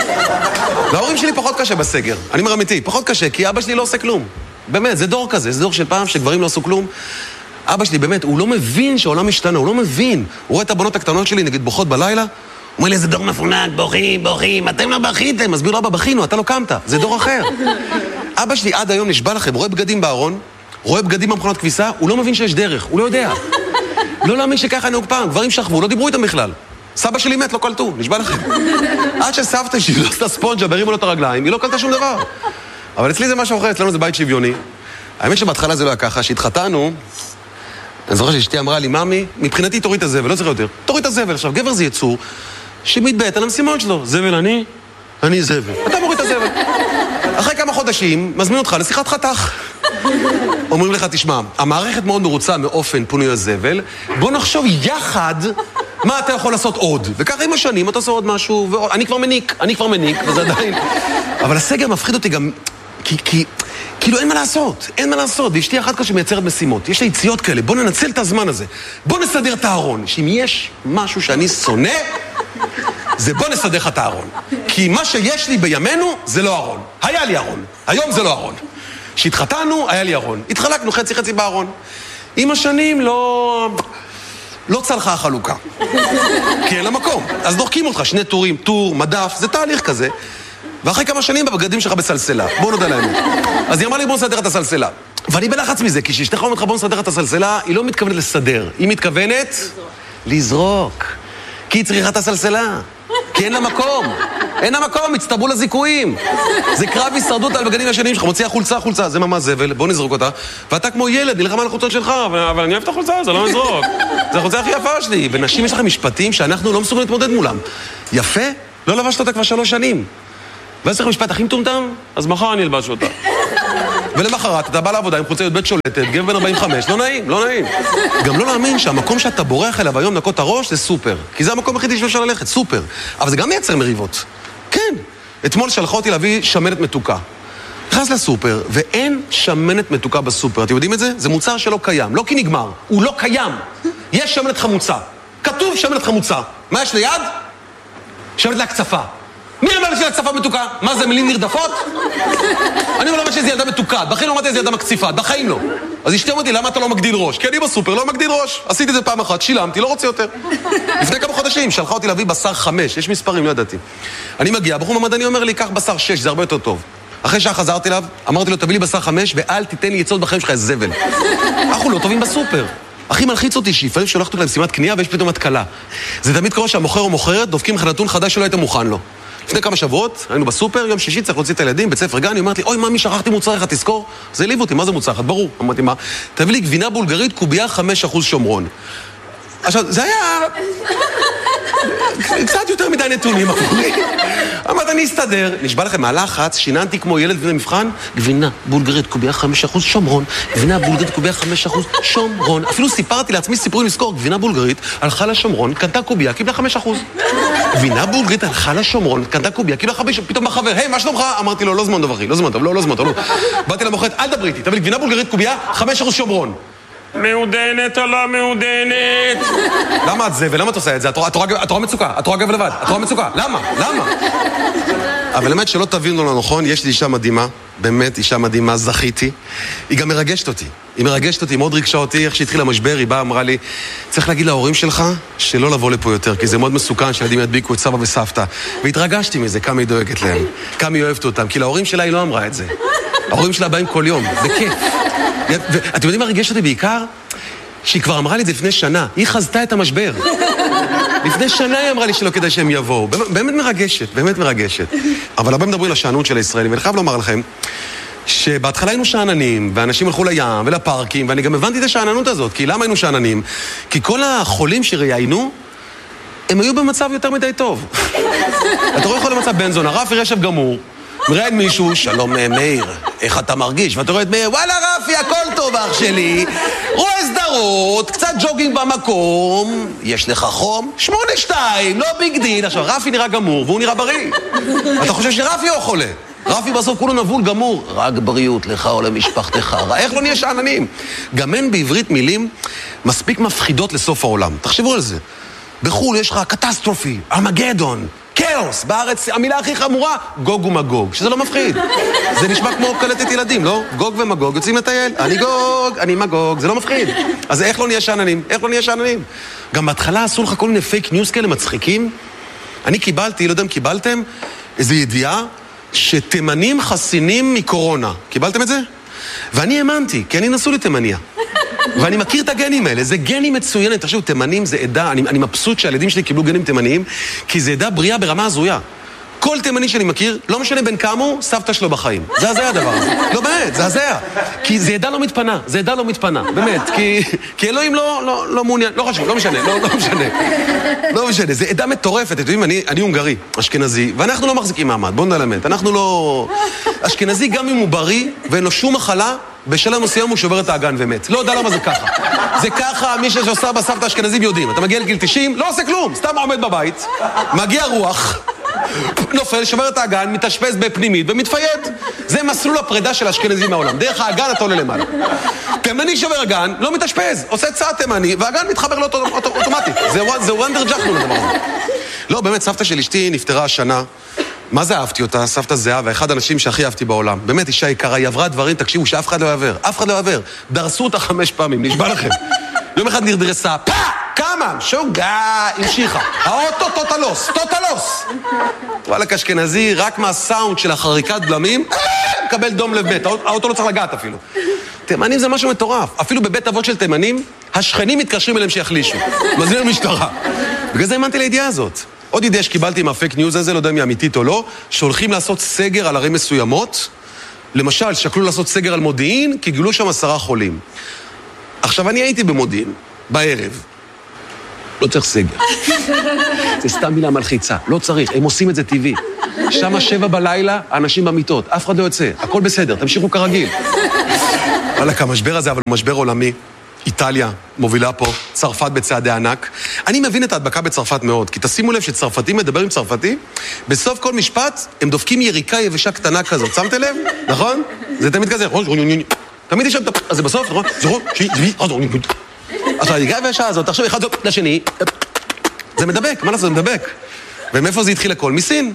Speaker 1: להורים שלי פחות קשה בסגר, אני אומר אמיתי, פחות קשה, כי אבא שלי לא עושה כלום. באמת, זה דור כזה, זה דור של פעם שגברים לא עשו כלום. אבא שלי באמת, הוא לא מבין שהעולם משתנה, הוא לא מבין. הוא רואה את הבנות הקטנות שלי, נגיד בוכות בלילה, הוא אומר לי, איזה דור מפונק, בוכים, בוכים, אתם לא בכיתם, מסביר לו, אבא, בכינו, אתה לא קמת, זה דור אחר. אבא שלי עד היום נשבע לכם, רואה בגדים בארון, רואה בגדים במכונת כביסה, הוא לא מבין שיש דרך, הוא לא יודע. לא להאמין שככה נהוג פעם, גברים שכבו, לא דיברו איתם בכלל. סבא שלי מת, לא קלטו, נשבע לכם. עד שסבתא שלי לא עשתה ספונג'ה, ברימו לו את הרגליים, היא לא קלטה שום דבר. אבל אצלי זה משהו אחר, אצלנו זה בית שוויוני. האמת שבהתחלה זה לא היה ככה, שהתחתנו, אני זוכר שאשתי אמרה לי, ממי, מבחינתי תוריד את הזבל, לא צריך יותר. תוריד את הזבל. עכשיו, גבר זה יצור שמתבט על המשימות שלו. זבל אני, אני זבל. אתה מוריד את הזבל. אחרי כמה חודשים, מזמין אותך לשיחת חתך. אומרים לך, תשמע, המערכת מאוד מרוצה מאופן פונוי הזבל, בוא נחשוב יחד מה אתה יכול לעשות עוד. וככה עם השנים אתה עושה עוד משהו, ועוד... אני כבר מניק, אני כבר מניק, וזה עדיין... אבל הסגר מפחיד אותי גם, כי, כי, כאילו אין מה לעשות, אין מה לעשות, ואשתי אחת כזו שמייצרת משימות, יש לה יציאות כאלה, בוא ננצל את הזמן הזה, בוא נסדר את הארון, שאם יש משהו שאני שונא, זה בוא נסדר לך את הארון. כי מה שיש לי בימינו זה לא ארון. היה לי ארון, היום זה לא ארון. כשהתחתנו, היה לי ארון. התחלקנו חצי חצי בארון. עם השנים לא... לא צלחה החלוקה. כי אין לה מקום. אז דוחקים אותך, שני טורים, טור, מדף, זה תהליך כזה. ואחרי כמה שנים בבגדים שלך בסלסלה. בוא נודע להם. אז היא אמרה לי, בוא נסדר את הסלסלה. ואני בלחץ מזה, כי כשאשתך אומרת לך, בוא נסדר את הסלסלה, היא לא מתכוונת לסדר. היא מתכוונת... לזרוק. כי היא צריכה את הסלסלה. כי אין לה מקום. אין לה מקום, הצטברו לזיקויים. זה קרב הישרדות על בגדים השניים שלך. מוציא החולצה, חולצה, זה ממש זבל, בוא נזרוק אותה. ואתה כמו ילד, נלחם על החולצות שלך, אבל אני אוהב את החולצה, זה לא נזרוק. זה החולצה הכי יפה שלי. ונשים יש לכם משפטים שאנחנו לא מסוגלים להתמודד מולם. יפה? לא לבשת אותה כבר שלוש שנים. ואז צריך משפט הכי מטומטם, אז מחר אני אלבש אותה. ולמחרת אתה בא לעבודה עם חולצה בית שולטת, גבר בן ארבעים וחמש, לא נעים, לא נעים. גם לא להאמין שהמקום שאתה בורח אליו היום נקות הראש זה סופר. כי זה המקום הכי שאפשר ללכת, סופר. אבל זה גם מייצר מריבות. כן. אתמול שלחה אותי להביא שמנת מתוקה. נכנס לסופר, ואין שמנת מתוקה בסופר. אתם יודעים את זה? זה מוצר שלא קיים. לא כי נגמר, הוא לא קיים. יש שמנת חמוצה. כתוב שמנת חמוצה. מה יש ליד? שמנת להקצפה. מי אמר לי שזה קצפה מתוקה? מה זה, מילים נרדפות? אני אומר למה שזה ילדה מתוקה, בחיים לא אמרתי איזה ילדה מקציפה, בחיים לא. אז אשתי אמרתי, למה אתה לא מגדיל ראש? כי אני בסופר לא מגדיל ראש. עשיתי את זה פעם אחת, שילמתי, לא רוצה יותר. לפני כמה חודשים, שלחה אותי להביא בשר חמש, יש מספרים, לא ידעתי. אני מגיע, בחור ממדני אומר לי, קח בשר שש, זה הרבה יותר טוב. אחרי שעה חזרתי אליו, אמרתי לו, תביא לי בשר חמש, ואל תיתן לי יצאות בחיים שלך, איזה זבל. אנחנו לא טובים בסופר. הכי מלחיץ אותי שיפעמים שולחת אותה למשימת קנייה ויש פתאום התקלה. זה תמיד קורה שהמוכר או מוכרת דופקים לך נתון חדש שלא היית מוכן לו. לפני כמה שבועות, היינו בסופר, יום שישי צריך להוציא את הילדים, בית ספר גן, היא אומרת לי, אוי, ממי, שכחתי מוצר אחד, תזכור? זה העליב אותי, מה זה מוצר אחד? ברור. אמרתי, מה? תביא לי גבינה בולגרית, קובייה חמישה אחוז שומרון. עכשיו, זה היה קצת יותר מדי נתונים, אמרת, אני אסתדר. נשבע לכם, מהלחץ, שיננתי כמו ילד לפני מבחן, גבינה בולגרית, קובייה חמישה אחוז שומרון, גבינה בולגרית, קובייה חמישה אחוז שומרון. אפילו סיפרתי לעצמי סיפורים לזכור, גבינה בולגרית, הלכה לשומרון, קנתה קובייה, קיבלה חמישה אחוז. גבינה בולגרית, הלכה לשומרון, קנתה קובייה, קיבלה חמישה, פתאום בחבר, היי, מה שלומך? אמרתי לו, לא זמן טוב, אחי, לא זמן טוב, לא, לא זמן טוב, לא. באתי למוכרת, אל דברי איתי, תביא לי גבינה בולגרית, קובייה, חמישה אחוז שומרון. מעודנת או לא מעודנת? למה את זה ולמה את עושה את זה? את רואה מצוקה, את רואה גב לבד, את רואה מצוקה. למה? למה? אבל באמת שלא תבינו לא נכון, יש לי אישה מדהימה, באמת אישה מדהימה, זכיתי. היא גם מרגשת אותי. היא מרגשת אותי, מאוד ריגשה אותי, איך שהתחיל המשבר, היא באה, אמרה לי, צריך להגיד להורים שלך שלא לבוא לפה יותר, כי זה מאוד מסוכן שילדים ידביקו את סבא וסבתא. והתרגשתי מזה, כמה היא דואגת להם, כמה היא אוהבת אותם, כי להורים שלה היא לא אמרה את זה. ההורים שלה באים כל יום, בכיף. ואתם יודעים מה ריגש אותי בעיקר? שהיא כבר אמרה לי את זה לפני שנה. היא חזתה את המשבר. לפני שנה היא אמרה לי שלא כדאי שהם יבואו. באמת מרגשת, באמת מרגשת. אבל הרבה מדברים על השענות של הישראלים, ואני חייב לומר לכם, שבהתחלה היינו שעננים, ואנשים הלכו לים ולפארקים, ואני גם הבנתי את השעננות הזאת. כי למה היינו שעננים? כי כל החולים שראיינו, הם היו במצב יותר מדי טוב. אתה רואה יכול למצב בן זונה, רפי רשב גמור, מראיין מישהו, שלום מאיר, איך אתה מרגיש? ואתה רואה את מאיר, וואלה רפי, הכל טוב אח שלי, רואה סדרות, קצת ג'וגינג במקום, יש לך חום? שמונה שתיים, לא ביג דיל. עכשיו, רפי נראה גמור והוא נראה בריא. אתה חושב שרפי הוא חולה? רפי בסוף כולו נבול גמור, רק בריאות לך או למשפחתך. איך לא נהיה שעננים? גם אין בעברית מילים מספיק מפחידות לסוף העולם. תחשבו על זה. בחול יש לך קטסטרופי, ארמגדון, כאוס. בארץ המילה הכי חמורה, גוג ומגוג, שזה לא מפחיד. זה נשמע כמו קלטת ילדים, לא? גוג ומגוג יוצאים לטייל. אני גוג, אני מגוג, זה לא מפחיד. אז איך לא נהיה שעננים? איך לא נהיה שעננים? גם בהתחלה עשו לך כל מיני פייק ניוז כאלה מצחיקים. אני קיבלתי, לא יודע אם קיבלתם, איזו ידיעה שתימנים חסינים מקורונה. קיבלתם את זה? ואני האמנתי, כי אני נסו לתימניה. ואני מכיר את הגנים האלה, זה גנים מצוינת. תחשבו, תימנים זה עדה, אני, אני מבסוט שהילדים שלי קיבלו גנים תימניים, כי זה עדה בריאה ברמה הזויה. כל תימני שאני מכיר, לא משנה בין כמה הוא, סבתא שלו בחיים. זה הזיה הדבר הזה. לא באמת, זה הזיה. כי זה עדה לא מתפנה, זה עדה לא מתפנה, באמת. כי, כי אלוהים לא, לא, לא מעוניין, לא חשוב, לא משנה, לא, לא משנה. לא משנה, זה עדה מטורפת. אתם יודעים, אני, אני הונגרי, אשכנזי, ואנחנו לא מחזיקים מעמד, בואו נלמד. אנחנו לא... אשכנזי גם אם הוא בריא, ואין לו שום מחלה, בשלב מסוים הוא שובר את האגן ומת. לא יודע למה זה ככה. זה ככה, מי שעושה בסבתא אשכנזים יודעים. אתה מגיע לגיל תשעים, לא עושה כלום, סתם עומד בבית, מגיע רוח, נופל, שובר את האגן, מתאשפז בפנימית ומתפייד. זה מסלול הפרידה של האשכנזים מהעולם. דרך האגן אתה עולה למעלה. תימני שובר אגן, לא מתאשפז, עושה צעד תימני, והאגן מתחבר לו אוטומטית. זה וונדר ג'חנון הדבר הזה. לא, באמת, סבתא של אשתי נפטרה השנה. מה זה אהבתי אותה? סבתא זהה, ואחד האנשים שהכי אהבתי בעולם. באמת, אישה יקרה, היא עברה דברים, תקשיבו, שאף אחד לא יעבר. אף אחד לא יעבר. דרסו אותה חמש פעמים, נשבע לכם. יום אחד נרדרסה, פא! כמה? שוגע! המשיכה. האוטו טוטלוס, טוטלוס! וואלה, אשכנזי, רק מהסאונד של החריקת בלמים, מקבל דום לב בית. האוטו לא צריך לגעת אפילו. תימנים זה משהו מטורף. אפילו בבית אבות של תימנים, השכנים מתקשרים אליהם שיחלישו. מזמין המשטרה. בגלל זה האמנתי לידיעה הזאת. עוד ידיעה שקיבלתי מהפייק ניוז הזה, לא יודע אם היא אמיתית או לא, שהולכים לעשות סגר על ערים מסוימות. למשל, שקלו לעשות סגר על מודיעין, כי גילו שם עשרה חולים. עכשיו, אני הייתי במודיעין, בערב. לא צריך סגר. זה סתם מילה מלחיצה. לא צריך, הם עושים את זה טבעי. שם שבע בלילה, האנשים במיטות. אף אחד לא יוצא, הכל בסדר, תמשיכו כרגיל. וואלה, המשבר הזה, אבל משבר עולמי. איטליה מובילה פה, צרפת בצעדי ענק. אני מבין את ההדבקה בצרפת מאוד, כי תשימו לב שצרפתים מדבר עם צרפתי, בסוף כל משפט הם דופקים יריקה יבשה קטנה כזאת. שמתם לב? נכון? זה תמיד כזה. תמיד יש שם, אז זה בסוף, נכון? אז היריקה יבשה הזאת, עכשיו אחד לשני, זה מדבק, מה לעשות? זה מדבק. ומאיפה זה התחיל הכל? מסין.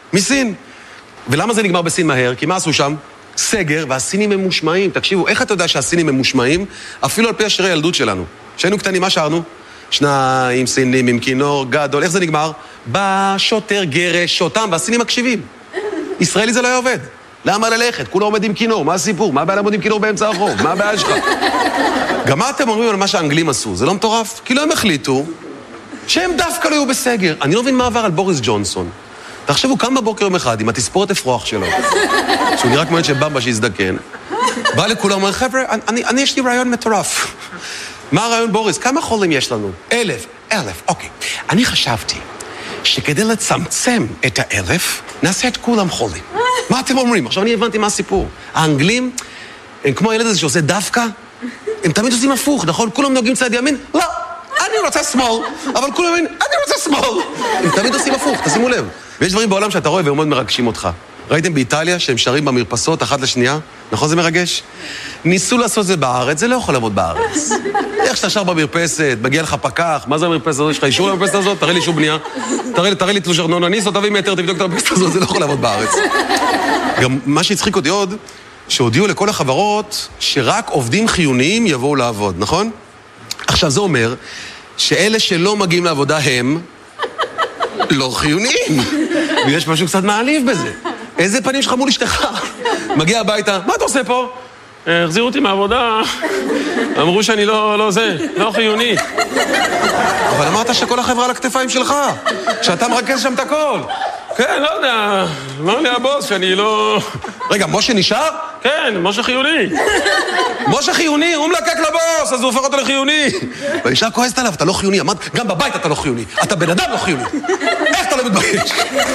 Speaker 1: מסין. ולמה זה נגמר בסין מהר? כי מה עשו שם? סגר, והסינים הם מושמעים. תקשיבו, איך אתה יודע שהסינים הם מושמעים? אפילו על פי השירי הילדות שלנו. כשהיינו קטנים, מה שרנו? שניים סינים עם כינור גדול. איך זה נגמר? בא שוטר גרש אותם, והסינים מקשיבים. ישראלי זה לא היה עובד. למה ללכת? כולו עומד עם כינור, מה הסיפור? מה הבעיה לעמוד עם כינור באמצע הרחוב? מה הבעיה שלך? גם מה אתם אומרים על מה שהאנגלים עשו? זה לא מטורף? כאילו הם החליטו שהם דווקא לא היו בסגר. אני לא מבין מה עבר על בוריס ג'ונסון. תחשבו, קם בבוקר יום אחד עם התספורת אפרוח שלו, שהוא נראה כמו ילד של במבה שהזדקן, בא לכולם ואומר, חבר'ה, אני, אני יש לי רעיון מטורף. מה הרעיון, בוריס? כמה חולים יש לנו? אלף. אלף, אוקיי. אני חשבתי שכדי לצמצם את האלף, נעשה את כולם חולים. מה אתם אומרים? עכשיו אני הבנתי מה הסיפור. האנגלים, הם כמו הילד הזה שעושה דווקא, הם תמיד עושים הפוך, נכון? כולם נוגעים צד ימין? לא, אני רוצה שמאל, אבל כולם אומרים, אני רוצה שמאל. הם תמיד עושים הפוך, תשימו לב. ויש דברים בעולם שאתה רואה והם מאוד מרגשים אותך. ראיתם באיטליה שהם שרים במרפסות אחת לשנייה? נכון זה מרגש? ניסו לעשות זה בארץ, זה לא יכול לעבוד בארץ. איך שאתה שר במרפסת, מגיע לך פקח, מה זה המרפסת הזאת? יש לך אישור למרפסת הזאת? תראה לי אישור בנייה. תראה לי, תראה לי תלוש ארנונה, ניסו, תביא מטר, תבדוק את המרפסת הזאת, זה לא יכול לעבוד בארץ. גם מה שהצחיק אותי עוד, שהודיעו לכל החברות שרק עובדים חיוניים יבואו לעבוד, נכון? עכשיו זה אומר שאלה שלא מגיעים לעבודה הם לא חיוניים. ויש משהו קצת מעליב בזה. איזה פנים שלך מול אשתך? מגיע הביתה, מה אתה עושה פה? החזירו אותי מהעבודה, אמרו שאני לא, לא זה, לא חיוני. אבל אמרת שכל החברה על הכתפיים שלך, שאתה מרכז שם את הכל. כן, לא יודע, אמר לי הבוס שאני לא... רגע, משה נשאר? כן, משה חיוני. משה חיוני, הוא מלקק לבוס, אז הוא הופך אותו לחיוני. והאישה כועסת עליו, אתה לא חיוני, אמרת, גם בבית אתה לא חיוני, אתה בן אדם לא חיוני. איך אתה לא מתבייש?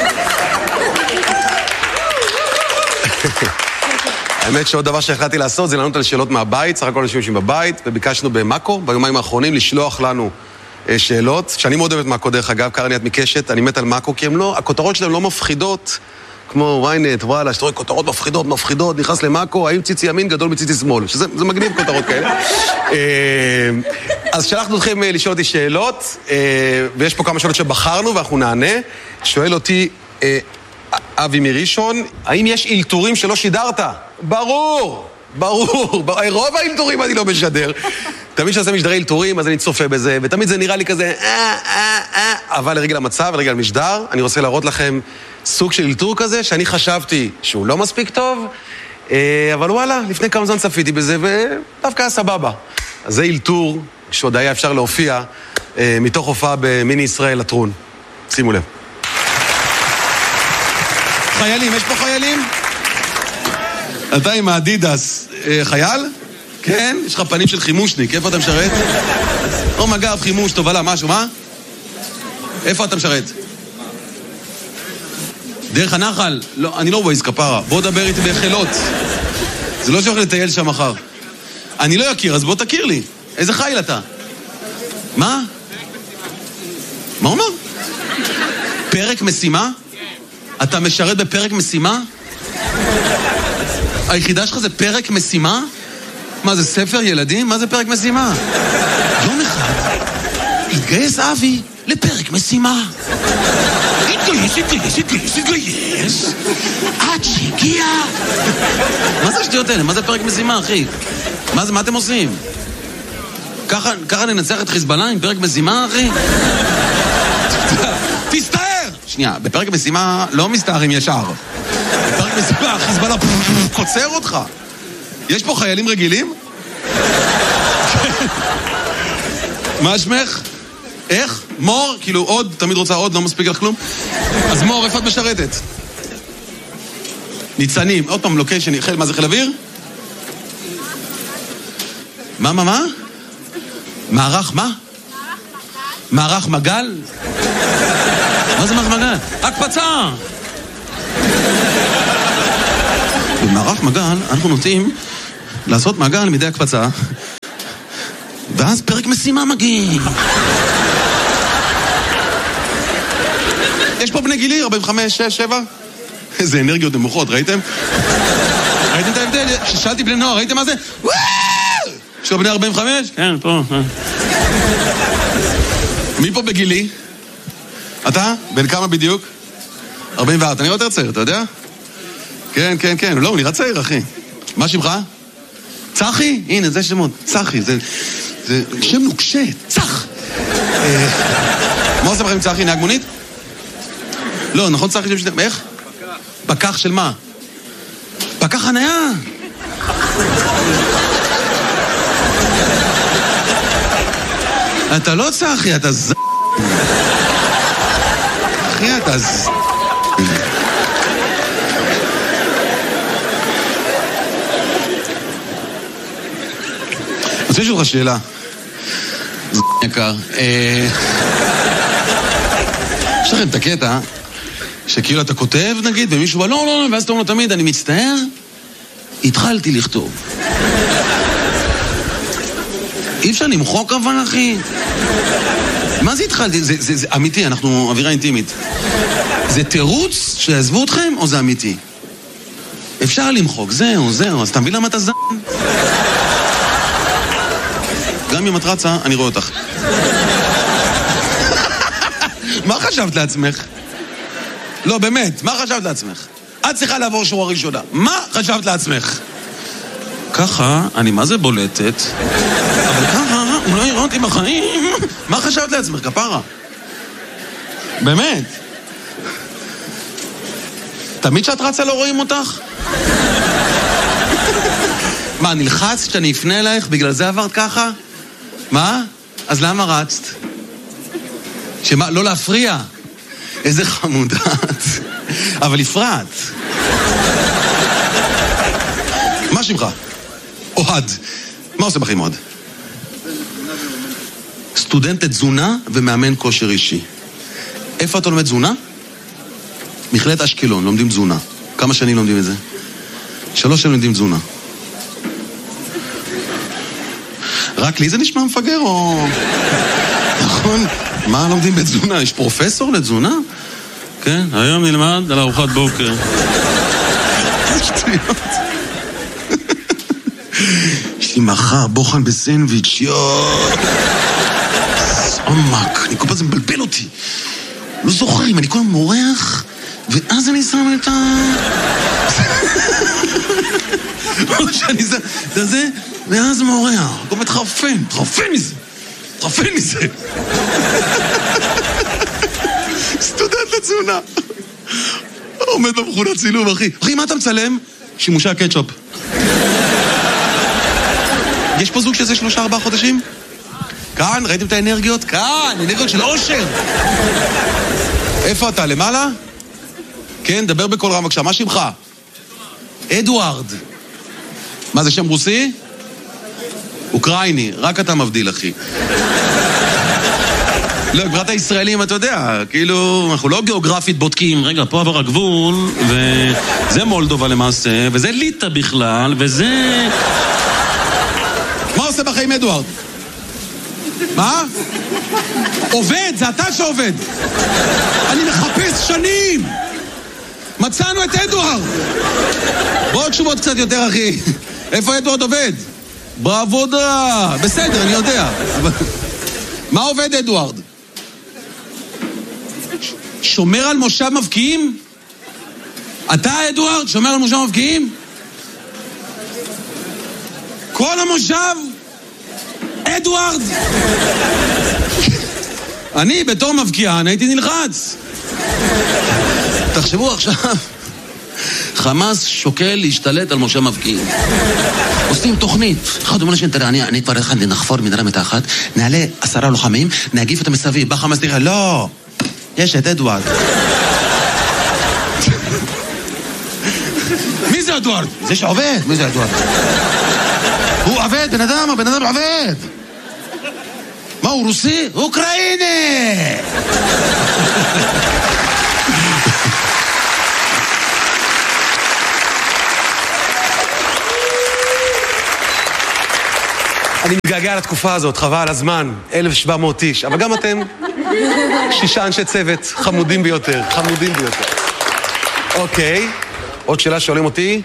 Speaker 1: האמת שעוד דבר שהחלטתי לעשות זה לענות על שאלות מהבית, סך הכל אנשים יושבים בבית, וביקשנו במאקו, ביומיים האחרונים, לשלוח לנו שאלות, שאני מאוד אוהבת מאקו דרך אגב, קרני את מקשת, אני מת על מאקו, כי הם לא, הכותרות שלהם לא מפחידות, כמו וויינט, וואלה, שאתה רואה כותרות מפחידות, מפחידות, נכנס למאקו, האם ציצי ימין גדול מציצי שמאל, שזה זה מגניב כותרות כאלה. אז שלחנו אתכם לשאול אותי שאלות, ויש פה כמה שאלות שבחרנו ואנחנו נענה. שואל אותי אבי מראשון, האם יש אילתורים שלא שידרת? ברור, ברור, רוב האילתורים אני לא משדר. תמיד שעושה משדרי אילתורים, אז אני צופה בזה, ותמיד זה נראה לי כזה, אה, אה, אה, אבל לרגל המצב, לרגל המשדר, אני רוצה להראות לכם סוג של אילתור כזה, שאני חשבתי שהוא לא מספיק טוב, אבל וואלה, לפני כמה זמן צפיתי בזה, ודווקא היה סבבה. אז זה אילתור שעוד היה אפשר להופיע, מתוך הופעה במיני ישראל לטרון. שימו לב. חיילים, יש פה חיילים? אתה עם האדידס, חייל? כן? יש לך פנים של חימושניק, איפה אתה משרת? או מג"ב, חימוש, תובלה, משהו, מה? איפה אתה משרת? דרך הנחל? לא, אני לא ווייז כפרה, בוא דבר איתי בחילות. זה לא שהולך לטייל שם מחר. אני לא אכיר, אז בוא תכיר לי. איזה חיל אתה? מה? מה הוא אומר? פרק משימה? אתה משרת בפרק משימה? היחידה שלך זה פרק משימה? מה זה, ספר ילדים? מה זה פרק משימה? יום אחד התגייס אבי לפרק משימה. התגייס, התגייס, התגייס, התגייס עד שהגיע. מה זה השטויות האלה? מה זה פרק משימה, אחי? מה זה, מה אתם עושים? ככה, ככה ננצח את חיזבאללה עם פרק משימה, אחי? תסתער! שנייה, בפרק משימה לא מסתערים ישר. בפרק משימה, חיזבאללה קוצר אותך. יש פה חיילים רגילים? מה שמך? איך? מור? כאילו עוד, תמיד רוצה עוד, לא מספיק לך כלום. אז מור, איפה את משרתת? ניצנים, עוד פעם לוקיישן, מה זה חיל אוויר? מה, מה, מה? מערך מה? מערך מגל? מה זה מערך מגל? הקפצה! במערך מגל אנחנו נוטים לעשות מעגל מדי הקפצה, ואז פרק משימה מגיע. יש פה בני גילי, ארבעים וחמש, שש, שבע. איזה אנרגיות נמוכות, ראיתם? ראיתם את ההבדל? ששאלתי בני נוער, ראיתם מה זה? וואו! יש פה בני ארבעים וחמש? כן, פה. מי פה בגילי? אתה? בן כמה בדיוק?
Speaker 2: ארבעים וארבע, אתה נראה יותר צעיר, אתה יודע? כן, כן, כן, לא, הוא נראה צעיר, אחי. מה שמך? צחי? הנה, זה שמות, צחי, זה... זה שם נוקשה, צח! מה עושה בכם צחי? נהג מונית? לא, נכון צחי שם שאתם... איך? פקח. פקח של מה? פקח חניה! אתה לא צחי, אתה ז... אחי, אתה ז... רוצה לשאול לך שאלה. זה יקר. יש לכם את הקטע שכאילו אתה כותב, נגיד, ומישהו בא, לא, לא, לא, ואז אתה אומר לו תמיד, אני מצטער, התחלתי לכתוב. אי אפשר למחוק אבל, אחי. מה זה התחלתי? זה, זה, זה אמיתי, אנחנו אווירה אינטימית. זה תירוץ שיעזבו אתכם, או זה אמיתי? אפשר למחוק, זהו, זהו, אז אתה מבין למה אתה זן? גם אם את רצה, אני רואה אותך. מה חשבת לעצמך? לא, באמת, מה חשבת לעצמך? את צריכה לעבור שורה ראשונה. מה חשבת לעצמך? ככה, אני מה זה בולטת, אבל ככה, הוא לא יראה אותי בחיים. מה חשבת לעצמך, כפרה? באמת? תמיד שאת רצה לא רואים אותך? מה, נלחצת שאני אפנה אלייך? בגלל זה עברת ככה? מה? אז למה רצת? שמה, לא להפריע? איזה חמודת. אבל הפרעת. מה שמך? אוהד. מה עושה בחיים אוהד? סטודנט לתזונה ומאמן כושר אישי. איפה אתה לומד תזונה? מכללת אשקלון, לומדים תזונה. כמה שנים לומדים את זה? שלוש שנים לומדים תזונה. רק לי זה נשמע מפגר או... נכון? מה לומדים בתזונה? יש פרופסור לתזונה? כן, היום נלמד על ארוחת בוקר. שטויות. יש לי מחר בוחן בסנדוויץ', יואו. עמק, אני כל פעם זה מבלבל אותי. לא זוכרים, אני כל פעם מורח, ואז אני שם את ה... או שאני שם את זה, ואז מורח. כל פעם מתחרפן, מתחרפן מזה. מתחרפן מזה. סטודנט לתזונה. עומד במכונת צילום, אחי. אחי, מה אתה מצלם? שימושי הקטשופ. יש פה זוג שזה שלושה ארבעה חודשים? כאן, ראיתם את האנרגיות? כאן, אנרגיות של אושר. איפה אתה, למעלה? כן, דבר בכל רם בבקשה, מה שמך? אדוארד. מה זה שם רוסי? אוקראיני, רק אתה מבדיל, אחי. לא, גברת הישראלים, אתה יודע, כאילו, אנחנו לא גיאוגרפית בודקים, רגע, פה עבר הגבול, וזה מולדובה למעשה, וזה ליטא בכלל, וזה... מה עושה בחיים אדוארד? מה? עובד, זה אתה שעובד. אני מחפש שנים. מצאנו את אדוארד. בואו תשובות קצת יותר, אחי. איפה אדוארד עובד? בעבודה. בסדר, אני יודע. מה עובד אדוארד? שומר על מושב מבקיעים? אתה אדוארד שומר על מושב מבקיעים? כל המושב? אדוארד! אני בתור מבקיען הייתי נלחץ. תחשבו עכשיו, חמאס שוקל להשתלט על מושב מבקיעים. עושים תוכנית. אחד אומר לשני, תראה, אני כבר אחד נחפור מנהרה מתחת, נעלה עשרה לוחמים, נגיף אותם מסביב, בא חמאס תראה, לא, יש את אדוארד. מי זה אדוארד? זה שעובד, מי זה אדוארד? הוא עובד, בן אדם, הבן אדם עובד. מה, הוא רוסי? אוקראיני!
Speaker 1: אני מתגעגע לתקופה הזאת, חבל על הזמן, אלף ושבע מאות איש, אבל גם אתם שישה אנשי צוות, חמודים ביותר, חמודים ביותר. אוקיי, עוד שאלה שואלים אותי,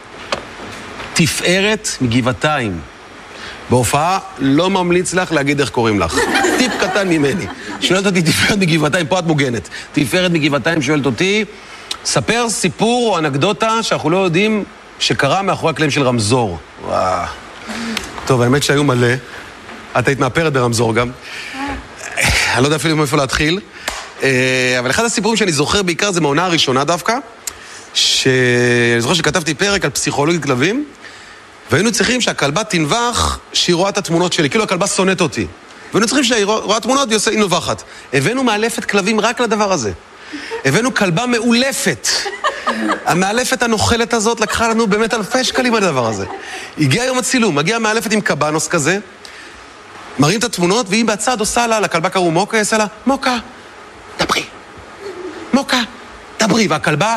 Speaker 1: תפארת מגבעתיים. בהופעה לא ממליץ לך להגיד איך קוראים לך. טיפ קטן ממני. שואלת אותי תפארת מגבעתיים, פה את מוגנת. תפארת מגבעתיים שואלת אותי, ספר סיפור או אנקדוטה שאנחנו לא יודעים שקרה מאחורי הקלעים של רמזור. וואו. טוב, האמת שהיו מלא. את היית מאפרת ברמזור גם. אני לא יודע אפילו מאיפה להתחיל. אבל אחד הסיפורים שאני זוכר בעיקר זה מהעונה הראשונה דווקא, שאני זוכר שכתבתי פרק על פסיכולוגית כלבים, והיינו צריכים שהכלבה תנבח שהיא רואה את התמונות שלי, כאילו הכלבה שונאת אותי. והיינו צריכים שהיא רואה תמונות והיא נובחת. הבאנו מאלפת כלבים רק לדבר הזה. הבאנו כלבה מאולפת. המאלפת הנוחלת הזאת לקחה לנו באמת אלפי שקלים על הדבר הזה. הגיע יום הצילום, מגיע מאלפת עם קבנוס כזה, מראים את התמונות, והיא בצד עושה לה, לכלבה קראו מוקה, עושה לה, מוקה, דברי. מוקה, דברי. והכלבה,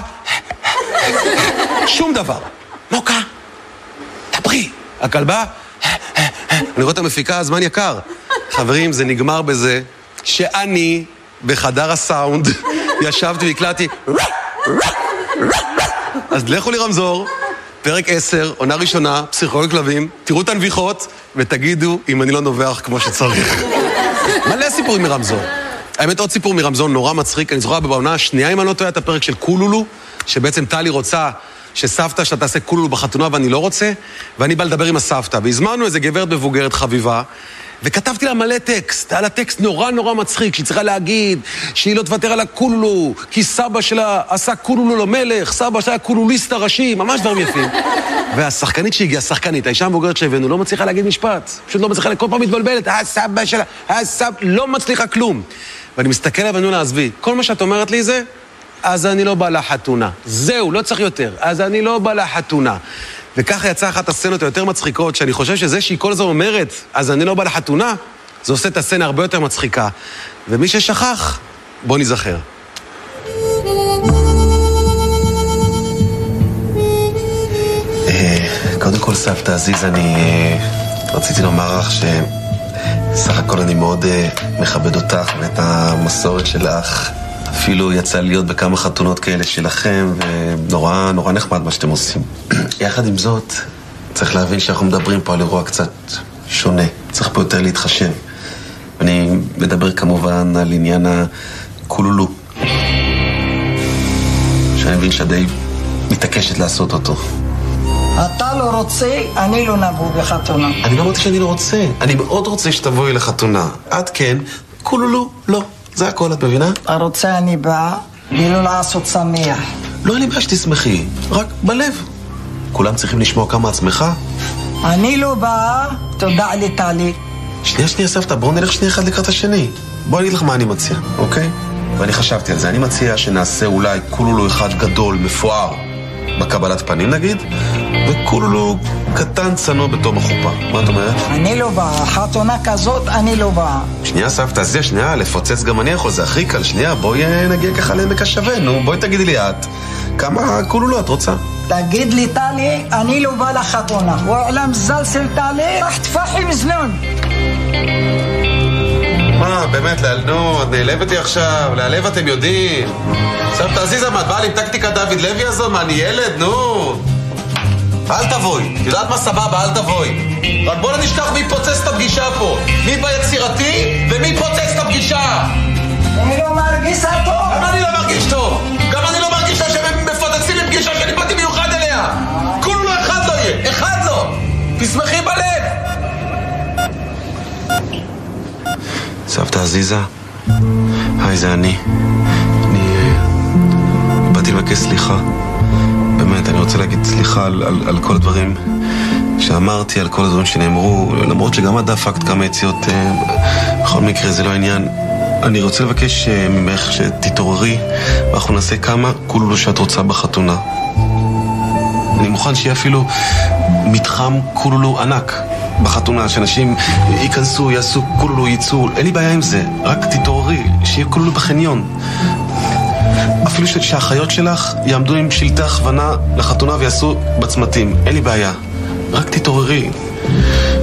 Speaker 1: שום דבר. מוקה, דברי. הכלבה, אני רואה את המפיקה, הזמן יקר. חברים, זה נגמר בזה שאני בחדר הסאונד ישבתי והקלטתי אז לכו לי רמזור, פרק עשר, עונה ראשונה, פסיכולוגית כלבים, תראו את הנביחות ותגידו אם אני לא נובח כמו שצריך. מלא סיפורים מרמזור. האמת עוד סיפור מרמזור נורא מצחיק, אני זוכר בעונה השנייה אם אני לא טועה את הפרק של קולולו, שבעצם טלי רוצה שסבתא שאתה תעשה קולולו בחתונה ואני לא רוצה, ואני בא לדבר עם הסבתא, והזמנו איזה גברת מבוגרת חביבה, וכתבתי לה מלא טקסט, היה לה טקסט נורא נורא מצחיק, שהיא צריכה להגיד שהיא לא תוותר על הקולולו, כי סבא שלה עשה קולולו למלך, סבא שלה היה קולוליסט הראשי, ממש דברים יפים. והשחקנית שהגיעה, השחקנית, האישה המבוגרת שהבאנו, לא מצליחה להגיד משפט, פשוט לא מצליחה, כל פעם מתבלבלת, הסבא שלה, הסבא, לא מצליחה כלום. ואני מסתכל עליו ואני אומר לה, עזבי, כל מה שאת אומרת לי זה, אז אני לא בא לחתונה. זהו, לא צריך יותר, אז אני לא בא לחתונה. וככה יצאה אחת הסצנות היותר מצחיקות, שאני חושב שזה שהיא כל הזו אומרת, אז אני לא בא לחתונה, זה עושה את הסצנה הרבה יותר מצחיקה. ומי ששכח, בוא נזכר. קודם כל סבתא עזיז, אני רציתי לומר לך שסך הכל אני מאוד מכבד אותך ואת המסורת שלך. אפילו יצא להיות בכמה חתונות כאלה שלכם, ונורא נורא נחמד מה שאתם עושים. יחד עם זאת, צריך להבין שאנחנו מדברים פה על אירוע קצת שונה. צריך פה יותר להתחשב. אני מדבר כמובן על עניין הקולולו, שאני מבין שדי מתעקשת לעשות אותו.
Speaker 3: אתה לא רוצה, אני לא נבוא בחתונה.
Speaker 1: אני לא אמרתי שאני לא רוצה. אני מאוד רוצה שתבואי לחתונה. את כן, קולולו לא. זה הכל, את מבינה?
Speaker 3: הרוצה אני באה, ולא לעשות שמח.
Speaker 1: לא, אני באה שתשמחי, רק בלב. כולם צריכים לשמוע כמה עצמך.
Speaker 3: אני לא באה, תודה לי טלי.
Speaker 1: שנייה, שנייה, סבתא, בואו נלך שנייה אחד לקראת השני. בואו אני אגיד לך מה אני מציע, אוקיי? ואני חשבתי על זה, אני מציע שנעשה אולי קולולו אחד גדול, מפואר, בקבלת פנים נגיד, וקולולו קטן צנוע בתום החופה. מה את אומרת?
Speaker 3: אני לא באה, חתונה כזאת אני לא באה.
Speaker 1: שנייה סבתא, זה שנייה, לפוצץ גם אני יכול, זה הכי קל. שנייה, בואי נגיע ככה לעמק השווה, נו, בואי תגידי לי את כמה קולולו את רוצה?
Speaker 3: תגיד לי טלי, אני לא באה לחתונה. ועולם זלסל טלי, רח תפחי מזנון.
Speaker 1: מה, באמת, נו, את נעלבת לי עכשיו, להעלב אתם יודעים. סבתא עזיזה, מה, את באה לי עם טקטיקה דוד לוי הזו? מה, אני ילד? נו. אל תבואי. יודעת מה סבבה? אל תבואי. רק בוא נשכח מי פוצץ את הפגישה פה. מי ביצירתי ומי פוצץ את הפגישה.
Speaker 3: אני לא מרגיש טוב.
Speaker 1: גם אני לא מרגיש טוב. גם אני לא מרגיש טוב שהם מפוצצים בפגישה שאני באתי מיוחד אליה. כולו לא אחד לא יהיה. אחד לא. תשמחי בלב. סבתא עזיזה, היי, זה אני. אני באתי לבקש סליחה. באמת, אני רוצה להגיד סליחה על, על, על כל הדברים שאמרתי, על כל הדברים שנאמרו, למרות שגם את דפקת כמה יציאות, בכל מקרה זה לא העניין. אני רוצה לבקש ממך שתתעוררי, ואנחנו נעשה כמה קולולו שאת רוצה בחתונה. אני מוכן שיהיה אפילו מתחם קולולו ענק בחתונה, שאנשים ייכנסו, יעשו קולולו, ייצאו, אין לי בעיה עם זה, רק תתעוררי, שיהיה קולולו בחניון. אפילו שהאחיות שלך יעמדו עם שלטי הכוונה לחתונה ויעשו בצמתים, אין לי בעיה, רק תתעוררי.